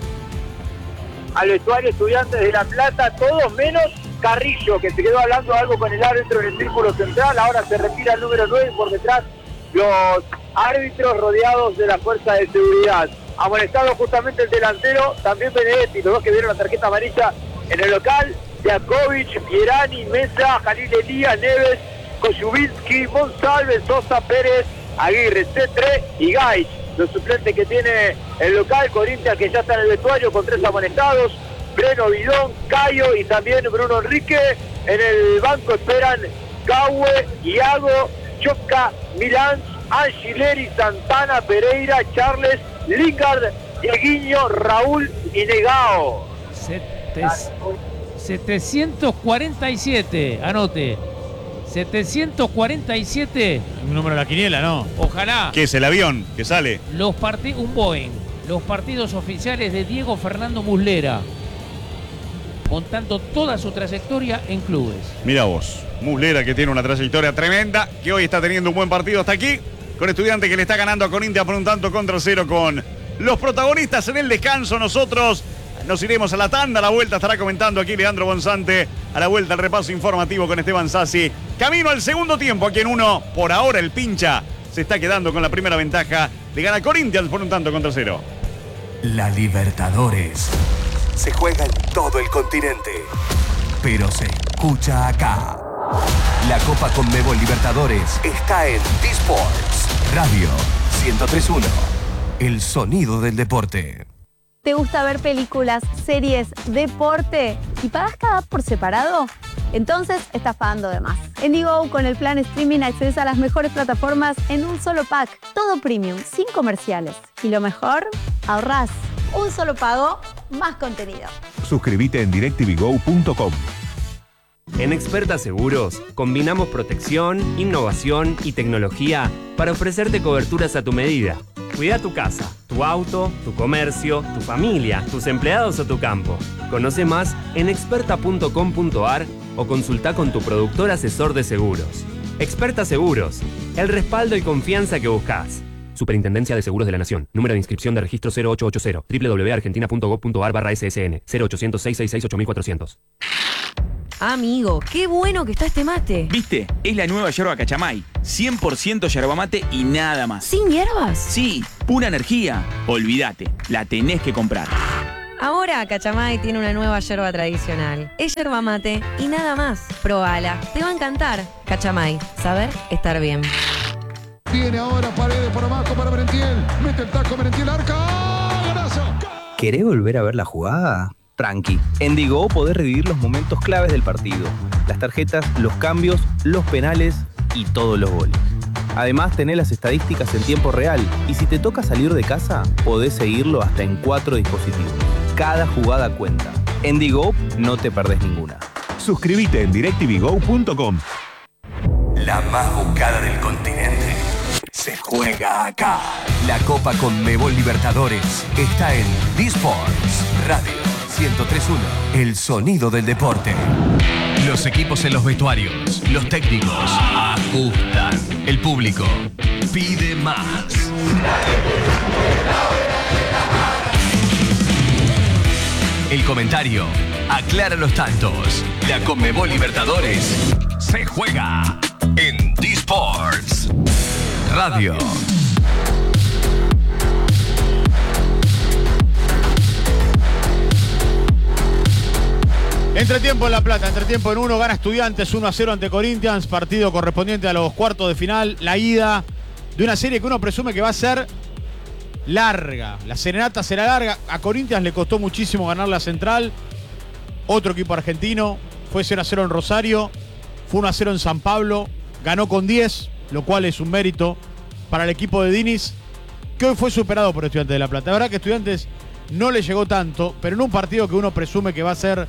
Al vestuario Estudiantes de La Plata, todos menos Carrillo, que se quedó hablando algo con el árbitro en el círculo central. Ahora se retira el número nueve, por detrás los árbitros rodeados de la fuerza de seguridad. Amonestado justamente el delantero, también Benedetti, los dos que vieron la tarjeta amarilla en el local. Jakovic, Pierani, Mesa, Jalil Elías, Neves, Koyubinsky, Monsalve, Sosa, Pérez, Aguirre, Cetre y Gaich. Los suplentes que tiene el local, Corinthians, que ya está en el vestuario con tres amonestados, Breno, Bidón, Cayo y también Bruno Enrique. En el banco esperan Caue, Iago, Choca, Milán, Angileri, Santana, Pereira, Charles, Lingard, Dieguinho, Raúl y Negao. Setes, setecientos cuarenta y siete, anote. setecientos cuarenta y siete. Un número de la quiniela, ¿no? Ojalá. ¿Qué es el avión que sale? Los partidos, un Boeing. Los partidos oficiales de Diego Fernando Muslera, contando toda su trayectoria en clubes. Mira vos, Muslera, que tiene una trayectoria tremenda, que hoy está teniendo un buen partido hasta aquí, con Estudiantes que le está ganando a Corinthians por un tanto contra cero con los protagonistas en el descanso. Nosotros nos iremos a la tanda, a la vuelta estará comentando aquí Leandro Bonzante, a la vuelta el repaso informativo con Esteban Sassi. Camino al segundo tiempo aquí en uno. Por ahora el pincha se está quedando con la primera ventaja, le gana Corinthians por un tanto contra cero. La Libertadores se juega en todo el continente, pero se escucha acá. La Copa Conmebol Libertadores está en Disports Radio ciento tres uno. El sonido del deporte. ¿Te gusta ver películas, series, deporte y pagas cada por separado? Entonces estás pagando de más. En Digo, con el plan streaming accedes a las mejores plataformas en un solo pack. Todo premium, sin comerciales. Y lo mejor, ahorrás. Un solo pago, más contenido. Suscríbete en directv go punto com. En Experta Seguros, combinamos protección, innovación y tecnología para ofrecerte coberturas a tu medida. Cuida tu casa, tu auto, tu comercio, tu familia, tus empleados o tu campo. Conoce más en experta punto com punto a r o consulta con tu productor asesor de seguros. Experta Seguros, el respaldo y confianza que buscas. Superintendencia de Seguros de la Nación. Número de inscripción de registro cero ocho ocho cero. doble u doble u doble u punto argentina punto gov punto ar barra S S N. cero ochocientos, seiscientos sesenta y seis, ocho mil cuatrocientos. Amigo, qué bueno que está este mate. ¿Viste? Es la nueva yerba Cachamay. cien por ciento yerba mate y nada más. ¿Sin hierbas? Sí, pura energía. Olvídate, la tenés que comprar. Ahora Cachamay tiene una nueva yerba tradicional. Es yerba mate y nada más. Probala, te va a encantar. Cachamay, saber estar bien. Viene ahora Paredes por abajo para Merentiel. Mete el taco Merentiel, arca. ¡Golazo! ¿Querés volver a ver la jugada? Tranqui. En Digo podés revivir los momentos claves del partido. Las tarjetas, los cambios, los penales y todos los goles. Además, tenés las estadísticas en tiempo real. Y si te toca salir de casa, podés seguirlo hasta en cuatro dispositivos. Cada jugada cuenta. En Digo no te perdés ninguna. Suscríbete en directv go punto com. La más buscada del continente se juega acá. La Copa Conmebol Libertadores está en D-Sports Radio ciento tres punto uno. El sonido del deporte. Los equipos en los vestuarios, los técnicos ajustan. El público pide más. El comentario aclara los tantos. La Conmebol Libertadores se juega en D-Sports Radio. Entretiempo en La Plata, entretiempo en uno, gana Estudiantes uno a cero ante Corinthians, partido correspondiente a los cuartos de final, la ida de una serie que uno presume que va a ser larga. La serenata será larga, a Corinthians le costó muchísimo ganar la Central, otro equipo argentino, fue cero a cero en Rosario, fue uno a cero en San Pablo, ganó con diez, lo cual es un mérito para el equipo de Diniz, que hoy fue superado por Estudiantes de La Plata. La verdad que Estudiantes no le llegó tanto, pero en un partido que uno presume que va a ser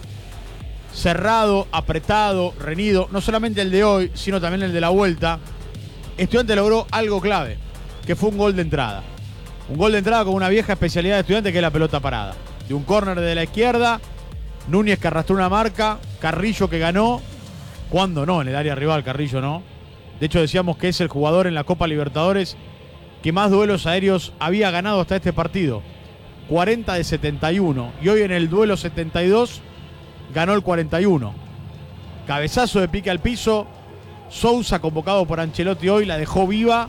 cerrado, apretado, reñido, no solamente el de hoy, sino también el de la vuelta, Estudiantes logró algo clave, que fue un gol de entrada. Un gol de entrada con una vieja especialidad de Estudiantes, que es la pelota parada. De un córner de la izquierda, Núñez que arrastró una marca, Carrillo que ganó, cuando no, en el área rival Carrillo no. De hecho decíamos que es el jugador en la Copa Libertadores que más duelos aéreos había ganado hasta este partido. cuarenta de setenta y uno. Y hoy en el duelo setenta y dos ganó el cuarenta y uno. Cabezazo de pique al piso. Sousa, convocado por Ancelotti hoy, la dejó viva.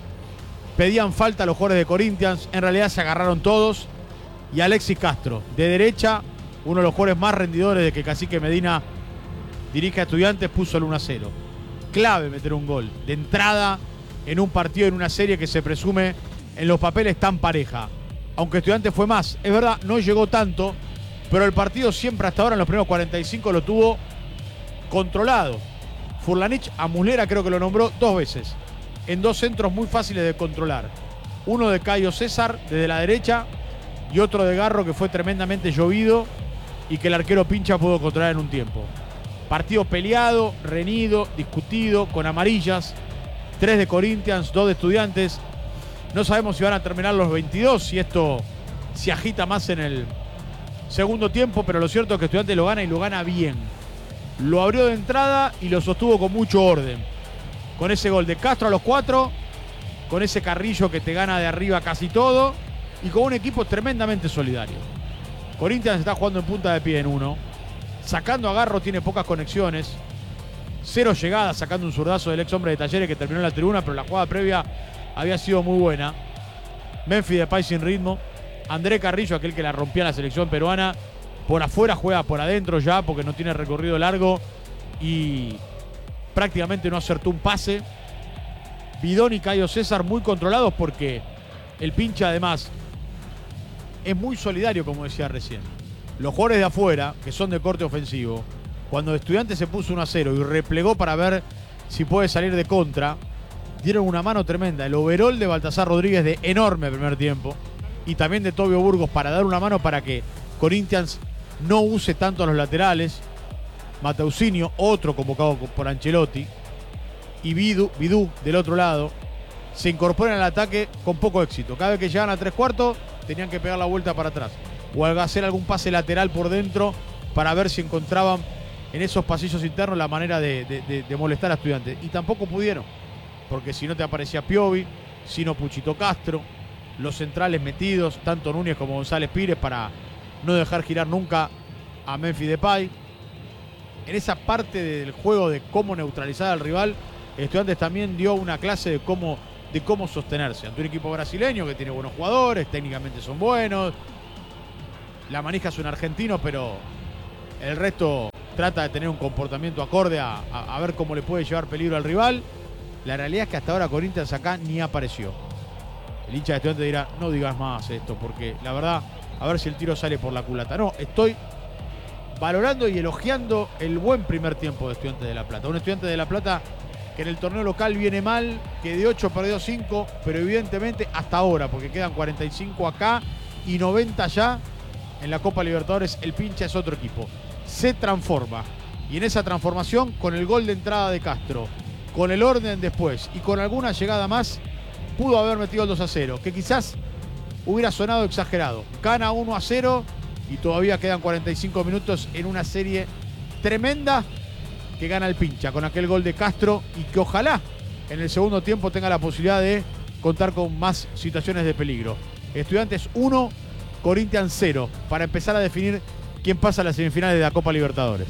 Pedían falta a los jugadores de Corinthians. En realidad se agarraron todos. Y Alexis Castro, de derecha, uno de los jugadores más rendidores de que Cacique Medina dirige a Estudiantes, puso el uno a cero. Clave meter un gol de entrada en un partido, en una serie que se presume en los papeles tan pareja. Aunque Estudiantes fue más. Es verdad, no llegó tanto, pero el partido siempre hasta ahora en los primeros cuarenta y cinco lo tuvo controlado. Furlanich a Muslera creo que lo nombró dos veces, en dos centros muy fáciles de controlar. Uno de Cayo César desde la derecha y otro de Garro, que fue tremendamente llovido y que el arquero Pincha pudo controlar en un tiempo. Partido peleado, reñido, discutido, con amarillas. Tres de Corinthians, dos de Estudiantes. No sabemos si van a terminar los veintidós, si esto se agita más en el segundo tiempo, pero lo cierto es que Estudiantes lo gana y lo gana bien. Lo abrió de entrada y lo sostuvo con mucho orden. Con ese gol de Castro a los cuatro, con ese Carrillo que te gana de arriba casi todo y con un equipo tremendamente solidario. Corinthians está jugando en punta de pie en uno. Sacando a Garro tiene pocas conexiones. Cero llegadas, sacando un zurdazo del ex hombre de Talleres que terminó en la tribuna, pero la jugada previa había sido muy buena. Memphis Depay sin ritmo. André Carrillo, aquel que la rompía en la selección peruana, por afuera juega por adentro ya porque no tiene recorrido largo y prácticamente no acertó un pase. Bidón y Cayo César muy controlados porque el Pincha además es muy solidario, como decía recién. Los jugadores de afuera, que son de corte ofensivo, cuando Estudiantes se puso uno a cero y replegó para ver si puede salir de contra, dieron una mano tremenda. El overall de Baltasar Rodríguez de enorme primer tiempo y también de Tobio Burgos para dar una mano para que Corinthians no use tanto a los laterales. Mateusinho, otro convocado por Ancelotti, y Bidú, Bidú del otro lado, se incorporan al ataque con poco éxito. Cada vez que llegan a tres cuartos tenían que pegar la vuelta para atrás o hacer algún pase lateral por dentro para ver si encontraban en esos pasillos internos la manera de, de, de, de molestar a Estudiantes. Y tampoco pudieron, porque si no te aparecía Piovi, Sino Puchito Castro, los centrales metidos, tanto Núñez como González Pires, para no dejar girar nunca a Memphis Depay. En esa parte del juego de cómo neutralizar al rival, Estudiantes también dio una clase de cómo, de cómo sostenerse ante un equipo brasileño que tiene buenos jugadores, técnicamente son buenos. La manija es un argentino, pero el resto trata de tener un comportamiento acorde a, a, a ver cómo le puede llevar peligro al rival. La realidad es que hasta ahora Corinthians acá ni apareció. El hincha de Estudiantes dirá, no digas más esto, porque la verdad, a ver si el tiro sale por la culata. No, estoy valorando y elogiando el buen primer tiempo de Estudiantes de La Plata. Un Estudiantes de La Plata que en el torneo local viene mal, que de ocho perdió cinco, pero evidentemente hasta ahora, porque quedan cuarenta y cinco acá y noventa ya en la Copa Libertadores, el pincha es otro equipo. Se transforma, y en esa transformación, con el gol de entrada de Castro, con el orden después y con alguna llegada más, pudo haber metido el dos a cero, que quizás hubiera sonado exagerado. Gana uno a cero y todavía quedan cuarenta y cinco minutos en una serie tremenda que gana el pincha con aquel gol de Castro, y que ojalá en el segundo tiempo tenga la posibilidad de contar con más situaciones de peligro. Estudiantes uno, Corinthians cero, para empezar a definir quién pasa a las semifinales de la Copa Libertadores.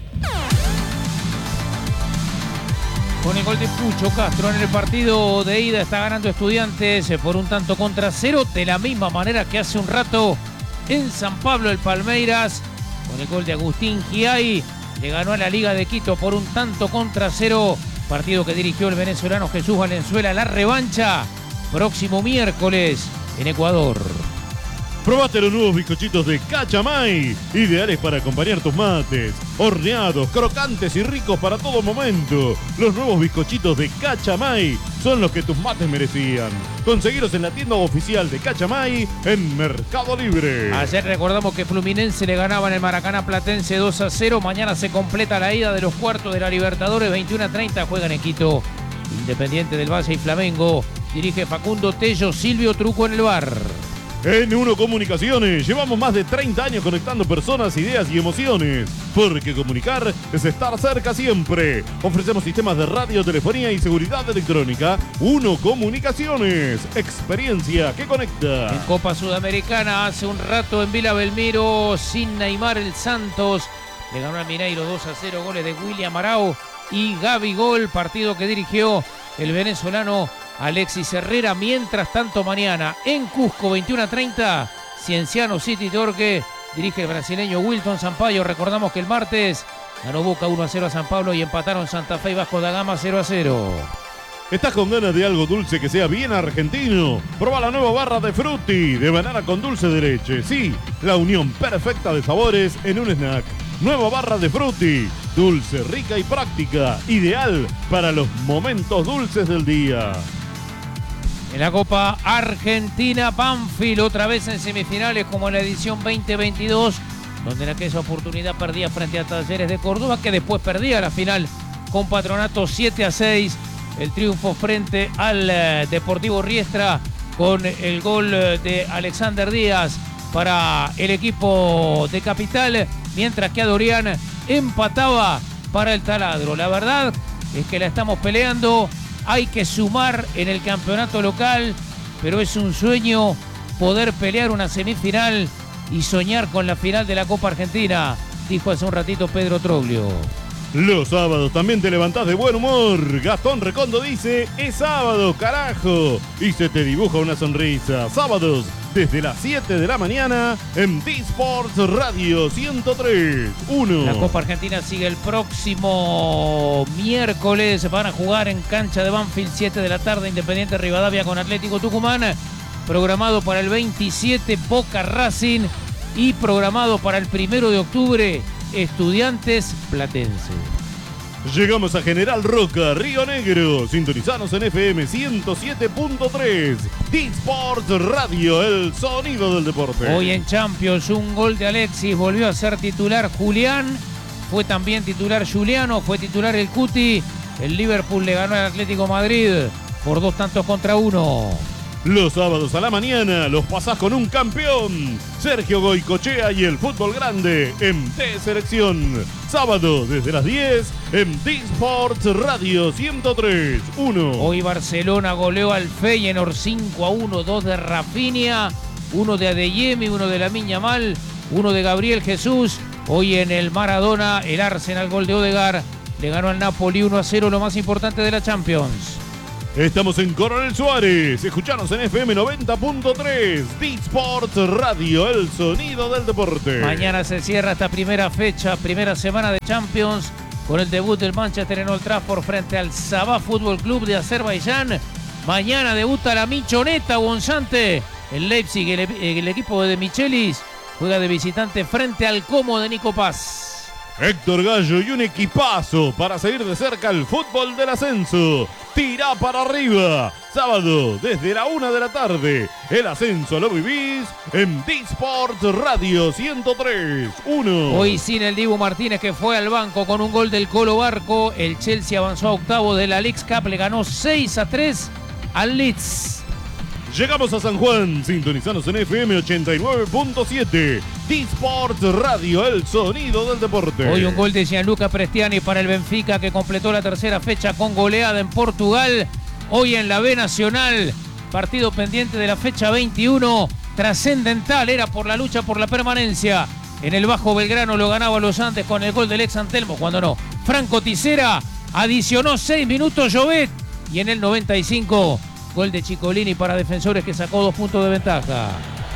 Con el gol de Pucho Castro en el partido de ida está ganando Estudiantes por un tanto contra cero, de la misma manera que hace un rato en San Pablo el Palmeiras, con el gol de Agustín Giai, le ganó a la Liga de Quito por un tanto contra cero, partido que dirigió el venezolano Jesús Valenzuela. La revancha próximo miércoles en Ecuador. Probaste los nuevos bizcochitos de Cachamay, ideales para acompañar tus mates. Horneados, crocantes y ricos para todo momento. Los nuevos bizcochitos de Cachamay son los que tus mates merecían. Conseguiros en la tienda oficial de Cachamay en Mercado Libre. Ayer recordamos que Fluminense le ganaba en el Maracaná Platense dos a cero. Mañana se completa la ida de los cuartos de la Libertadores. veintiuno a treinta juegan en Quito Independiente del Valle y Flamengo. Dirige Facundo Tello, Silvio Truco en el bar. En Uno Comunicaciones llevamos más de treinta años conectando personas, ideas y emociones. Porque comunicar es estar cerca siempre. Ofrecemos sistemas de radio, telefonía y seguridad electrónica. Uno Comunicaciones, experiencia que conecta. En Copa Sudamericana hace un rato en Vila Belmiro, sin Neymar el Santos le ganó al Mineiro dos a cero, goles de William Arau y Gabigol, partido que dirigió el venezolano Alexis Herrera. Mientras tanto, mañana en Cusco, veintiuno a treinta, Cienciano City Torque dirige el brasileño Wilton Sampaio. Recordamos que el martes ganó Boca uno a cero a San Pablo y empataron Santa Fe y Vasco da Gama cero a cero. ¿Estás con ganas de algo dulce que sea bien argentino? Proba la nueva barra de Frutti, de banana con dulce de leche. Sí, la unión perfecta de sabores en un snack. Nueva barra de Frutti, dulce, rica y práctica, ideal para los momentos dulces del día. En la Copa Argentina, Banfield otra vez en semifinales como en la edición veinte veintidós, donde en aquella oportunidad perdía frente a Talleres de Córdoba, que después perdía la final con Patronato siete a seis. El triunfo frente al eh, Deportivo Riestra con el gol de Alexander Díaz para el equipo de Capital, mientras que Adorián empataba para el Taladro. La verdad es que la estamos peleando. Hay que sumar en el campeonato local, pero es un sueño poder pelear una semifinal y soñar con la final de la Copa Argentina, dijo hace un ratito Pedro Troglio. Los sábados también te levantás de buen humor. Gastón Recondo dice, es sábado, carajo. Y se te dibuja una sonrisa. Sábados, desde las siete de la mañana, en D-Sports Radio ciento tres punto uno. La Copa Argentina sigue el próximo miércoles. Van a jugar en cancha de Banfield, siete de la tarde, Independiente Rivadavia con Atlético Tucumán. Programado para el veintisiete, Boca Racing. Y programado para el primero de octubre, Estudiantes Platense. Llegamos a General Roca, Río Negro. Sintonizanos en F M ciento siete punto tres. D-Sports Radio, el sonido del deporte. Hoy en Champions, un gol de Alexis. Volvió a ser titular Julián. Fue también titular Juliano. Fue titular el Cuti. El Liverpool le ganó al Atlético Madrid por dos tantos contra uno. Los sábados a la mañana los pasás con un campeón. Sergio Goicochea y el fútbol grande en T Selección. Sábado desde las diez en D-Sports Radio ciento tres punto uno. Hoy Barcelona goleó al Feyenoord cinco a uno, dos de Rafinha, uno de Adeyemi, uno de Lamine Yamal, uno de Gabriel Jesús. Hoy en el Maradona, el Arsenal, gol de Odegaard, le ganó al Napoli uno a cero, lo más importante de la Champions. Estamos en Coronel Suárez. Escuchanos en F M noventa punto tres. D-Sports Radio, el sonido del deporte. Mañana se cierra esta primera fecha, primera semana de Champions, con el debut del Manchester en Old Trafford frente al Sabah Fútbol Club de Azerbaiyán. Mañana debuta la Michoneta Gonzante. El Leipzig, el, el equipo de Michelis, juega de visitante frente al Como de Nico Paz. Héctor Gallo y un equipazo para seguir de cerca el fútbol del ascenso. Tira para arriba. Sábado desde la una de la tarde. El ascenso lo vivís en D-Sports Radio ciento tres punto uno. Hoy sin el Dibu Martínez, que fue al banco con un gol del Colo Barco. El Chelsea avanzó a octavo de la Leagues Cup. Le ganó seis a tres al Leeds. Llegamos a San Juan, sintonizanos en F M ochenta y nueve punto siete. D-Sports Radio, el sonido del deporte. Hoy un gol de Gianluca Prestiani para el Benfica, que completó la tercera fecha con goleada en Portugal. Hoy en la B Nacional, partido pendiente de la fecha veintiuno, trascendental, era por la lucha por la permanencia. En el Bajo Belgrano lo ganaba Los Andes con el gol del ex Antelmo, cuando no. Franco Tisera adicionó seis minutos Llobet, y en el noventa y cinco... gol de Chicolini para Defensores, que sacó dos puntos de ventaja.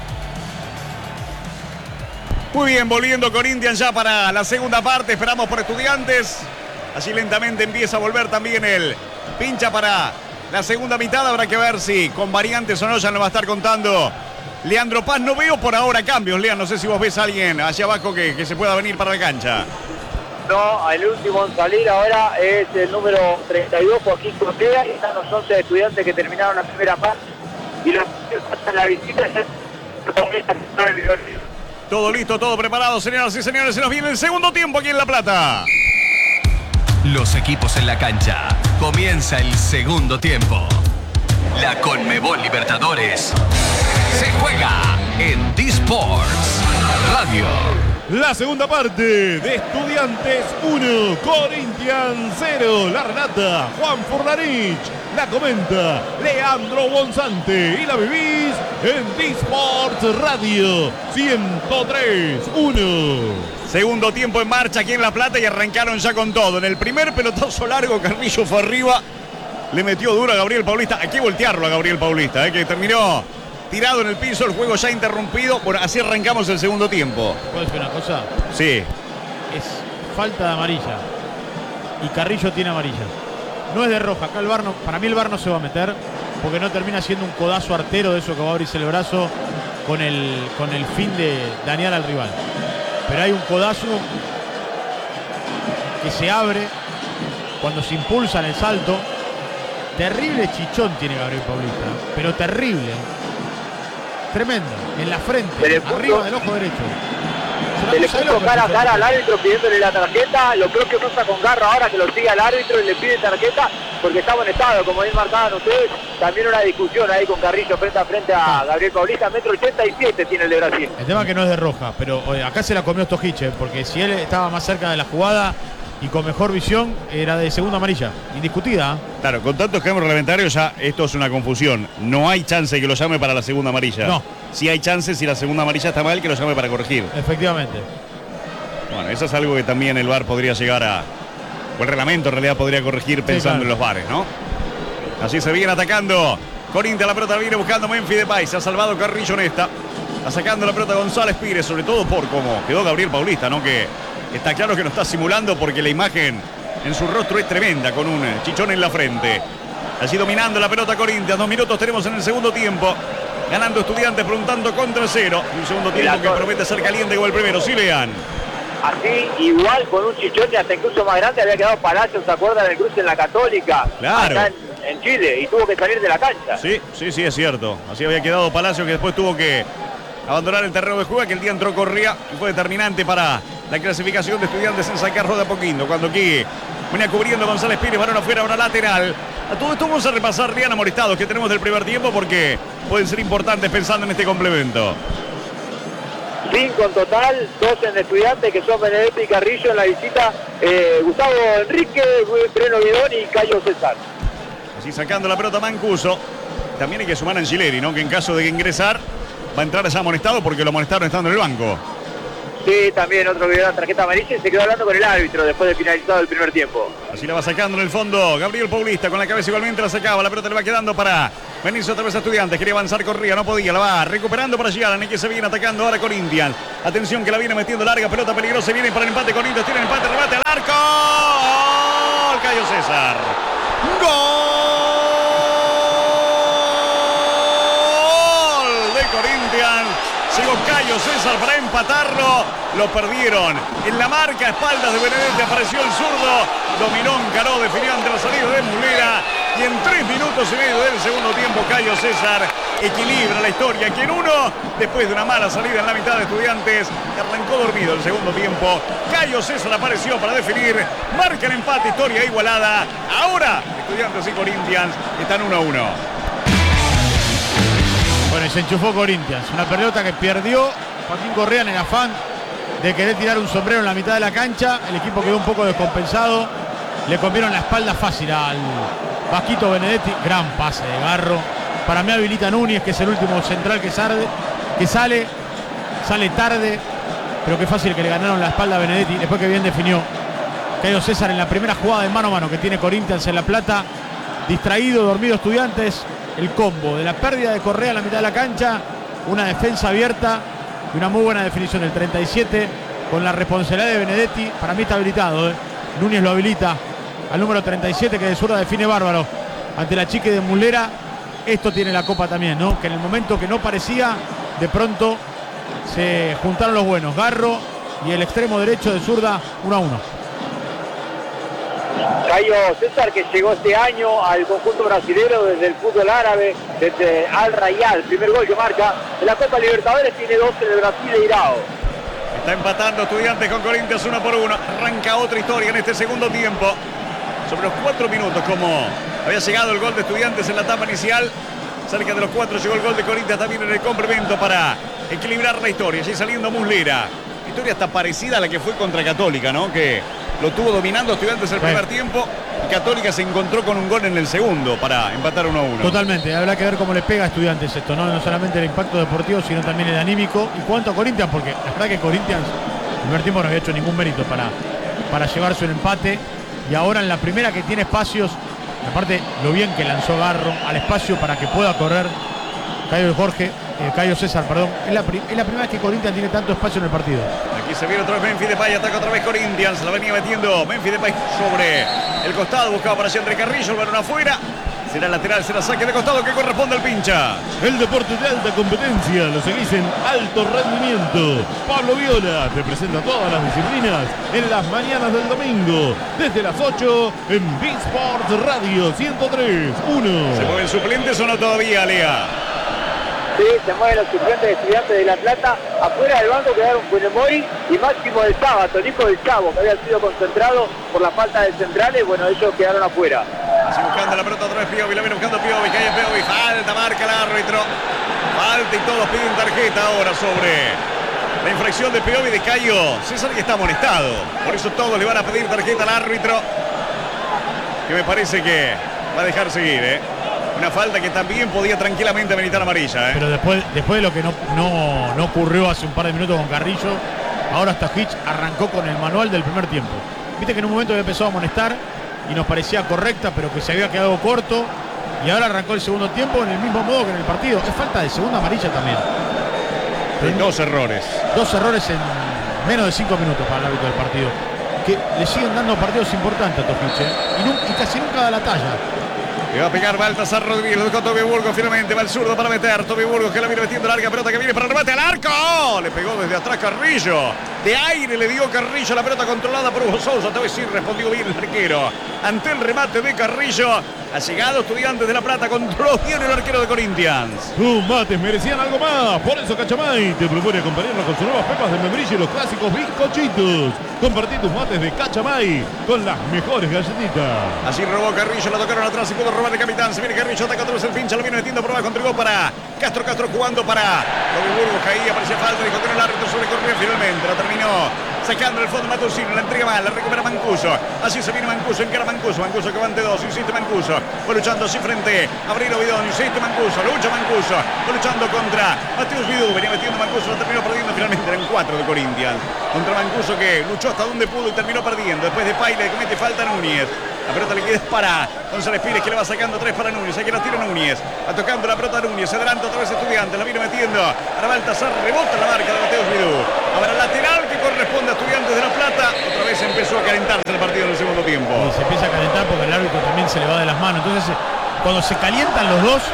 Muy bien, volviendo Corinthians ya para la segunda parte. Esperamos por Estudiantes. Así lentamente empieza a volver también el pincha para la segunda mitad. Habrá que ver si con variantes o no, ya nos va a estar contando Leandro Paz. No veo por ahora cambios, Lean. No sé si vos ves a alguien allá abajo que, que se pueda venir para la cancha. No, el último en salir ahora es el número treinta y dos, Joaquín Correa, y están los once estudiantes que terminaron la primera parte. Y los que pasan la visita ya... Todo listo, todo preparado, señoras y señores. Se nos viene el segundo tiempo aquí en La Plata. Los equipos en la cancha. Comienza el segundo tiempo. La Conmebol Libertadores se juega en D-Sports Radio. La segunda parte de Estudiantes uno, Corinthians cero. La relata Juan Furlanich, la comenta Leandro Bonzante y la vivís en D-Sports Radio ciento tres punto uno. Segundo tiempo en marcha aquí en La Plata y arrancaron ya con todo. En el primer pelotazo largo, Carrillo fue arriba, le metió duro a Gabriel Paulista. Hay que voltearlo a Gabriel Paulista, eh, que terminó tirado en el piso, el juego ya interrumpido. Bueno, así arrancamos el segundo tiempo. ¿Puedo decir una cosa? Sí. Es falta de amarilla. Y Carrillo tiene amarilla. No es de roja. Acá el V A R no, para mí el V A R no se va a meter, porque no termina siendo un codazo artero de eso que va a abrirse el brazo con el, con el fin de dañar al rival. Pero hay un codazo que se abre cuando se impulsa en el salto. Terrible chichón tiene Gabriel Paulista, pero terrible. Tremendo, en la frente, arriba del ojo derecho. Se le puso cara a cara al árbitro pidiéndole la tarjeta. Lo creo que pasa con Garro ahora, que lo sigue al árbitro y le pide tarjeta porque está en estado, como bien marcaban ustedes. También una discusión ahí con Carrillo frente a frente a Gabriel Paulista. Metro ochenta y siete tiene el de Brasil. El tema es que no es de roja, pero oye, acá se la comió Stojic, porque si él estaba más cerca de la jugada y con mejor visión, era de segunda amarilla, indiscutida. Claro, con tantos cambios reglamentarios ya esto es una confusión. No hay chance de que lo llame para la segunda amarilla. No. Sí hay chance, si la segunda amarilla está mal, que lo llame para corregir. Efectivamente. Bueno, eso es algo que también el V A R podría llegar a... o el reglamento en realidad podría corregir pensando sí, claro, en los bares, ¿no? Así se viene atacando Corinthians, la pelota viene buscando Memphis Depay. Se ha salvado Carrillo en esta. Está sacando la pelota González Pires, sobre todo por cómo quedó Gabriel Paulista, ¿no? Que está claro que no está simulando porque la imagen en su rostro es tremenda, con un chichón en la frente. Así dominando la pelota Corinthians. Dos minutos tenemos en el segundo tiempo. Ganando Estudiantes por un tanto contra cero. Y un segundo tiempo que promete ser caliente como el primero. Sí, Lean. Así, igual, con un chichón y hasta incluso más grande, había quedado Palacios, ¿se acuerdan del cruce en la Católica? Claro. Acá en, en Chile, y tuvo que salir de la cancha. Sí, sí, sí, es cierto. Así había quedado Palacios, que después tuvo que abandonar el terreno de juego, que el día entró Correa y fue determinante para la clasificación de Estudiantes en San Carlos de Apoquindo. Cuando aquí Venía cubriendo González Pires, balón afuera, una lateral. A todo esto vamos a repasar bien amonestados que tenemos del primer tiempo porque pueden ser importantes pensando en este complemento. Cinco en total, dos en Estudiantes, que son Benedetti y Carrillo en la visita, eh, Gustavo Enrique, Breno Guidón y Cayo César. Así sacando la pelota Mancuso. También hay que sumar a Angileri, ¿no? Que en caso de ingresar va a entrar ya amonestado porque lo amonestaron estando en el banco. Sí, también otro que dio la tarjeta amarilla y se quedó hablando con el árbitro después de finalizado el primer tiempo. Así la va sacando en el fondo Gabriel Paulista, con la cabeza igualmente la sacaba, la pelota le va quedando para venirse otra vez a Estudiantes, quería avanzar, corría, no podía, la va recuperando para Gialan, que se viene atacando ahora Corinthians. Atención que la viene metiendo larga, pelota peligrosa, viene para el empate Corinthians, tiene el empate, remate al arco. ¡Gol! Cayo César. ¡Gol de Corinthians! Llegó Cayo César para empatarlo. Lo perdieron. En la marca, espaldas de Benedetti, apareció el zurdo. Dominó, encaró, definió ante la salida de Mulera. Y en tres minutos y medio del segundo tiempo, Cayo César equilibra la historia. Que en uno, después de una mala salida en la mitad de Estudiantes, arrancó dormido el segundo tiempo. Cayo César apareció para definir. Marca el empate, historia igualada. Ahora, Estudiantes y Corinthians están uno a uno. Bueno, y se enchufó Corinthians. Una pelota que perdió Joaquín Correa en el afán de querer tirar un sombrero en la mitad de la cancha. El equipo quedó un poco descompensado. Le comieron la espalda fácil al Vasquito Benedetti. Gran pase de Garro. Para mí habilita Núñez, que es el último central que sale. Que sale, sale tarde. Pero qué fácil que le ganaron la espalda a Benedetti. Después que bien definió Cayo César en la primera jugada de mano a mano que tiene Corinthians en La Plata. Distraído, dormido Estudiantes. El combo de la pérdida de Correa en la mitad de la cancha, una defensa abierta y una muy buena definición del treinta y siete con la responsabilidad de Benedetti. Para mí está habilitado, ¿eh? Núñez lo habilita al número treinta y siete que de zurda define bárbaro ante la chique de Mulera. Esto tiene la Copa también, ¿no? Que en el momento que no parecía, de pronto se juntaron los buenos. Garro y el extremo derecho de zurda, uno a uno. Cayo César, que llegó este año al conjunto brasilero desde el fútbol árabe, desde Al Rayal, el primer gol que marca en la Copa Libertadores, tiene dos en el Brasil de Irao. Está empatando Estudiantes con Corinthians uno por uno. Arranca otra historia en este segundo tiempo. Sobre los cuatro minutos, como había llegado el gol de Estudiantes en la etapa inicial, cerca de los cuatro llegó el gol de Corinthians también en el complemento para equilibrar la historia. Allí saliendo Muslera. Historia está parecida a la que fue contra Católica, ¿no? Que lo tuvo dominando Estudiantes el primer tiempo y Católica se encontró con un gol en el segundo para empatar uno a uno. Totalmente, habrá que ver cómo le pega a Estudiantes esto, ¿no? No solamente el impacto deportivo, sino también el anímico. Y cuanto a Corinthians, porque la verdad que Corinthians el primer tiempo no había hecho ningún mérito para, para llevarse un empate. Y ahora en la primera que tiene espacios, aparte lo bien que lanzó Garro al espacio para que pueda correr Cayo Jorge, eh, Cayo César, perdón. Es la, es la primera vez que Corinthians tiene tanto espacio en el partido. Aquí se viene otra vez Memphis Depay, ataca otra vez Corinthians, la venía metiendo Memphis Depay sobre el costado, buscaba para allá André Carrillo, el balón afuera. Será lateral, será saque de costado que corresponde al pincha. El deporte de alta competencia lo seguís en alto rendimiento. Pablo Viola te presenta todas las disciplinas en las mañanas del domingo. Desde las ocho en B-Sports Radio ciento tres punto uno. ¿Se mueven suplentes o no todavía, Lea? Sí, se mueven los suplentes de Estudiantes de La Plata. Afuera del banco quedaron Funemori y Máximo del Sábato, el hijo del Chavo, que había sido concentrado por la falta de centrales. Bueno, ellos quedaron afuera. Así buscando la pelota otra vez Piovi, la viene buscando Piovi, cae Piovi, falta, marca el árbitro. Falta y todos piden tarjeta ahora sobre la infracción de Piovi de Cayo César, que está amonestado. Por eso todos le van a pedir tarjeta al árbitro, que me parece que va a dejar seguir, ¿eh? Una falta que también podía tranquilamente habilitar amarilla, ¿eh? Pero después, después de lo que no, no, no ocurrió hace un par de minutos con Carrillo, ahora hasta Hitch arrancó con el manual del primer tiempo. Viste que en un momento había empezado a amonestar y nos parecía correcta, pero que se había quedado corto, y ahora arrancó el segundo tiempo en el mismo modo que en el partido. Es falta de segunda amarilla también. Hay dos errores. Dos errores en menos de cinco minutos para el árbitro del partido. Que le siguen dando partidos importantes a Tojic, ¿eh? y, nunca, y casi nunca da la talla. Le va a pegar Baltasar Rodríguez, lo dejó Toby Burgos, finalmente va el zurdo para meter. Toby Burgos que la viene metiendo larga pelota que viene para el remate al arco. Le pegó desde atrás Carrillo. De aire le dio Carrillo la pelota controlada por Hugo Sousa. Esta vez sí respondió bien el arquero ante el remate de Carrillo. Ha llegado Estudiantes de La Plata, controló bien el arquero de Corinthians. Tus mates merecían algo más, por eso Cachamay te propone acompañarnos con sus nuevas pepas de membrillo y los clásicos bizcochitos. Compartí tus mates de Cachamay con las mejores galletitas. Así robó Carrillo, la tocaron atrás y pudo robar el capitán. Se viene Carrillo, ataca otra vez el pincha, lo viene metiendo por abajo, entregó para Castro, Castro jugando para Toby Burgos, caía, parecía falta, dijo que el árbitro sobre corrió, finalmente la terminó. Sacando el fondo Matusino, la entrega mal, la recupera Mancuso. Así se viene Mancuso, encara Mancuso. Mancuso que va ante dos, insiste Mancuso. Va luchando así frente a Abril Ovidón, insiste Mancuso, lucha Mancuso. Va luchando contra Mateus Vidú, venía metiendo Mancuso, lo terminó perdiendo finalmente. Eran cuatro de Corinthians. Contra Mancuso que luchó hasta donde pudo y terminó perdiendo. Después de Paile, comete falta Núñez. La pelota le queda para González Pires, que le va sacando tres para Núñez. Aquí la tira Núñez. Va tocando la pelota Núñez. Se adelanta otra vez Estudiantes. La viene metiendo para Baltasar. Rebota la marca de Mateus Vidú. Ahora lateral que corresponde a Estudiantes de La Plata. Otra vez empezó a calentarse el partido en el segundo tiempo. Y se empieza a calentar porque el árbitro también se le va de las manos. Entonces, cuando se calientan los dos,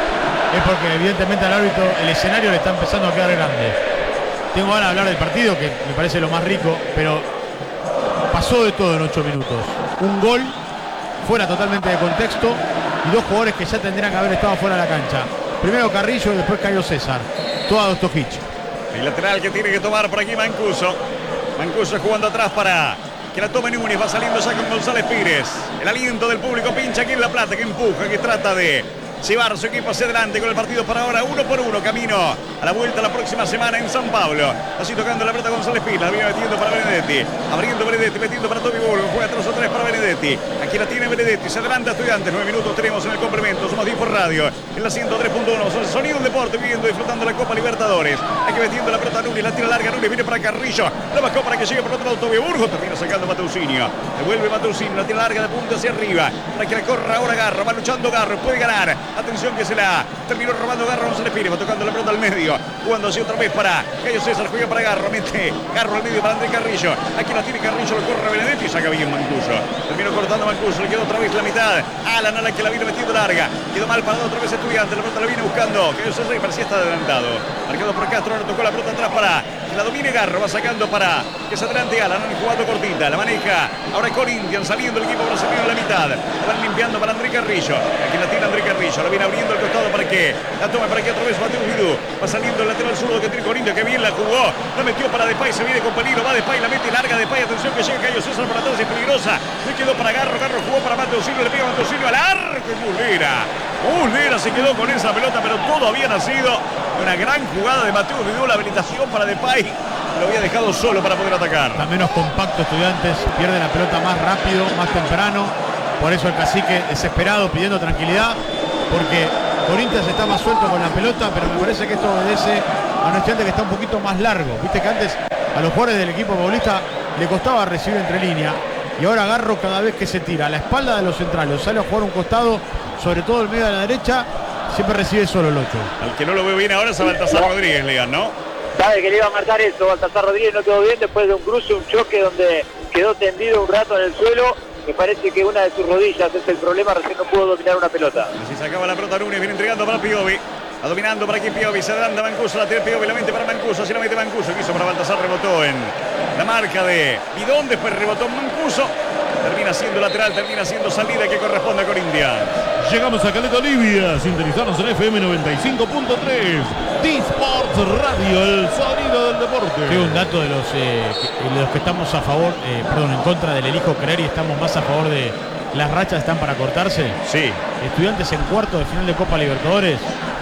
es porque evidentemente al árbitro el escenario le está empezando a quedar grande. Tengo ganas de hablar del partido, que me parece lo más rico, pero pasó de todo en ocho minutos. Un gol fuera totalmente de contexto y dos jugadores que ya tendrían que haber estado fuera de la cancha. Primero Carrillo y después Caio César. Todo a Dostojich. El lateral que tiene que tomar por aquí Mancuso. Mancuso jugando atrás para que la tome Núñez. Va saliendo ya con González Pires. El aliento del público pincha aquí en La Plata, que empuja, que trata de llevar su equipo hacia adelante con el partido para ahora uno por uno, camino a la vuelta la próxima semana en San Pablo. Así tocando la pelota González Pires, la viene metiendo para Benedetti, abriendo Benedetti, metiendo para Toby Burgos, juega tres o tres para Benedetti. Aquí la tiene Benedetti, se adelanta Estudiantes, nueve minutos tenemos en el complemento, somos diez por radio, en la ciento tres punto uno, son Sonido del Deporte, viviendo, disfrutando la Copa Libertadores. Aquí metiendo la pelota Núñez, la tira larga, Núñez viene para Carrillo, la bajó para que llegue por otro lado Toby Burgos, termina sacando Mateusinho, devuelve Mateusinho, la tira larga de punta hacia arriba, para que la corra ahora Garro, va luchando Garro, puede ganar, atención que se la terminó robando Garro, González Pires, va tocando la pelota al medio, jugando así otra vez para Caio César, juega para Garro, mete Garro al medio para André Carrillo, aquí la tiene Carrillo, lo corre Benedetti y saca bien Mancuso, terminó cortando Mancuso, le quedó otra vez la mitad, Alan, Alan que la vino metiendo larga, quedó mal parado otra vez Estudiante, la pelota la viene buscando, Caio César y parecía estar adelantado, marcado por Castro, ahora tocó la pelota atrás para que la domine Garro, va sacando para que se adelante Alan, jugando cortita, la maneja ahora Corinthians, saliendo el equipo brasileño en la mitad, la van limpiando para André Carrillo, aquí la tiene André Carrillo, la viene abriendo el costado para que la tome para que otra vez Mateus Vidú, va saliendo el lateral zurdo que tiene Corinthians, que bien la jugó, la metió para Depay, se viene con peligro, va Depay, la mete larga Depay, atención que llega Caio César por atrás, es peligrosa, le quedó para Garro, Garro jugó para Mateusinho, le pega Mateusinho al arco y Muslera, Muslera se quedó con esa pelota, pero todo había nacido de una gran jugada de Mateus Vidú, la habilitación para Depay, lo había dejado solo para poder atacar. Está menos compacto Estudiantes, pierde la pelota más rápido, más temprano, por eso el cacique desesperado pidiendo tranquilidad, porque Corinthians está más suelto con la pelota, pero me parece que esto obedece a un Estudiante que está un poquito más largo. Viste que antes a los jugadores del equipo paulista le costaba recibir entre línea, y ahora Garro cada vez que se tira a la espalda de los centrales, sale a jugar un costado, sobre todo el medio de la derecha, siempre recibe solo el ocho. Al que no lo veo bien ahora es a Baltasar Rodríguez, Lean, ¿no? Sabe que le iba a marcar eso, Baltasar Rodríguez no quedó bien después de un cruce, un choque donde quedó tendido un rato en el suelo. Me parece que una de sus rodillas es el problema, recién no pudo dominar una pelota. Así sacaba la pelota Núñez, viene entregando para Piovi. Va dominando para aquí Piovi, se adelanta Mancuso, la tira Piovi, la mente para Mancuso, así la mete Mancuso, quiso para Baltasar, rebotó en la marca de Bidón, después rebotó Mancuso, termina siendo lateral, termina siendo salida que corresponde a Corinthians. Llegamos a Caleta Olivia, sintonizarnos en F M noventa y cinco punto tres, T-Sports Radio, el sonido del deporte. Sí, un dato de los, eh, que, de los que estamos a favor, eh, perdón, en contra del elijo creer y estamos más a favor de las rachas están para cortarse. Sí. Estudiantes en cuarto de final de Copa Libertadores,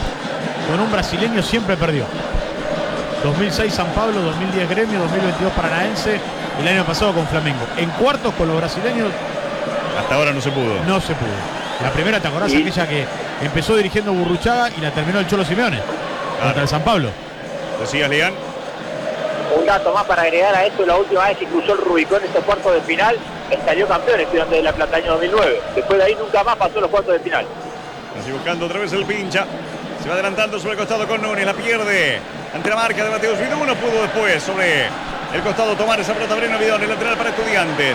con un brasileño siempre perdió. dos mil seis San Pablo, dos mil diez Gremio, dos mil veintidós Paranaense, el año pasado con Flamengo. En cuartos con los brasileños. Hasta ahora no se pudo. No se pudo. La primera, ¿te acordás? ¿Y? Aquella que empezó dirigiendo Burruchaga y la terminó el Cholo Simeone. Claro. Contra el San Pablo. Decías, Lean. Un dato más para agregar a esto, la última vez que cruzó el Rubicón estos cuartos de final, salió campeón Estudiantes de La Plata año dos mil nueve. Después de ahí nunca más pasó los cuartos de final. Así buscando otra vez el pincha. Se va adelantando sobre el costado con Núñez, la pierde ante la marca de Mateus Vidú. No pudo después sobre el costado tomar esa pelota Breno Bidón, el lateral para Estudiantes.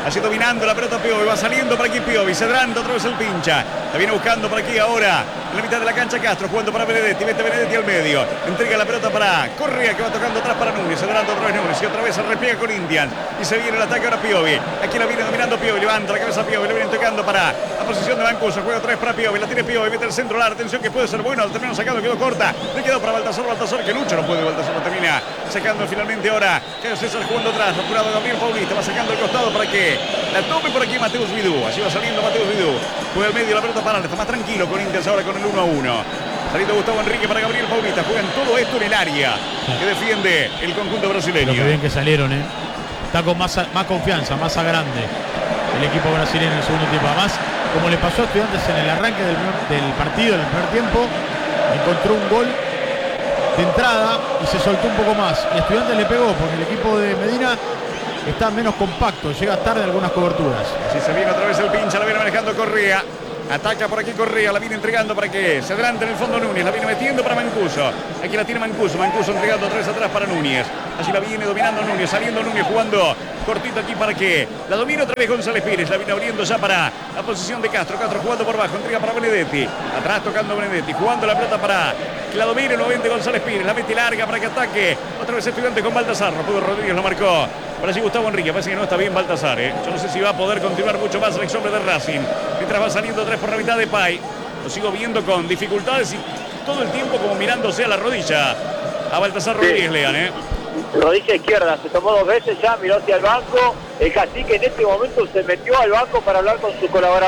Así dominando la pelota Piovi. Va saliendo por aquí Piovi. Se adelanta otra vez el pincha. La viene buscando por aquí ahora. En la mitad de la cancha Castro jugando para Benedetti. Mete Benedetti al medio. Entrega la pelota para Correa que va tocando atrás para Núñez. Se adelanta otra vez Núñez. Y otra vez se repliega con Indian. Y se viene el ataque ahora Piovi. Aquí la viene dominando Piovi. Levanta la cabeza Piovi. Le viene tocando para la posición de Mancuso. Juega otra vez para Piovi. La tiene Piovi. Mete el centro. La atención que puede ser bueno. Al terminó sacando. Quedó corta. Le quedó para Baltasar. Baltasar que lucha. No puede. Baltasar lo termina sacando finalmente ahora. Cayo César jugando atrás. Apurado Gabriel Paulista. Va sacando el costado para que la tome por aquí Mateus Vidú. Así va saliendo Mateus Vidú. Juega al medio la pelota para. Está más tranquilo con Indians ahora con el uno a uno. Saliendo Gustavo Enrique para Gabriel Paulista. Juegan todo esto en el área que defiende el conjunto brasileño. Lo que bien que salieron, ¿eh? Está con más, más confianza, más a grande el equipo brasileño en el segundo tiempo. Además, como le pasó a Estudiantes en el arranque del, del partido, en el primer tiempo, encontró un gol de entrada y se soltó un poco más. Y Estudiantes le pegó porque el equipo de Medina está menos compacto, llega tarde algunas coberturas. Así se viene otra vez el pincha, la viene manejando Correa. Ataca por aquí Correa, la viene entregando para que se adelante en el fondo Núñez, la viene metiendo para Mancuso. Aquí la tiene Mancuso, Mancuso entregando otra vez atrás para Núñez. Así la viene dominando Núñez, saliendo Núñez jugando cortito aquí para que la domine otra vez González Pires. La viene abriendo ya para la posición de Castro. Castro jugando por bajo, entrega para Benedetti. Atrás tocando Benedetti, jugando la pelota para que la domine nuevamente González Pires. La mete larga para que ataque. Otra vez Estudiante con Baltasar. No pudo Rodríguez, lo marcó. Por allí Gustavo Enrique, parece que no está bien Baltasar, ¿eh? Yo no sé si va a poder continuar mucho más el ex hombre de Racing. Mientras va saliendo tres por la mitad de Pay. Lo sigo viendo con dificultades y todo el tiempo como mirándose a la rodilla a Baltasar Rodríguez, sí. Lean, ¿eh? Rodilla izquierda, se tomó dos veces ya, miró hacia el banco. El cacique en este momento se metió al banco para hablar con su colaborador.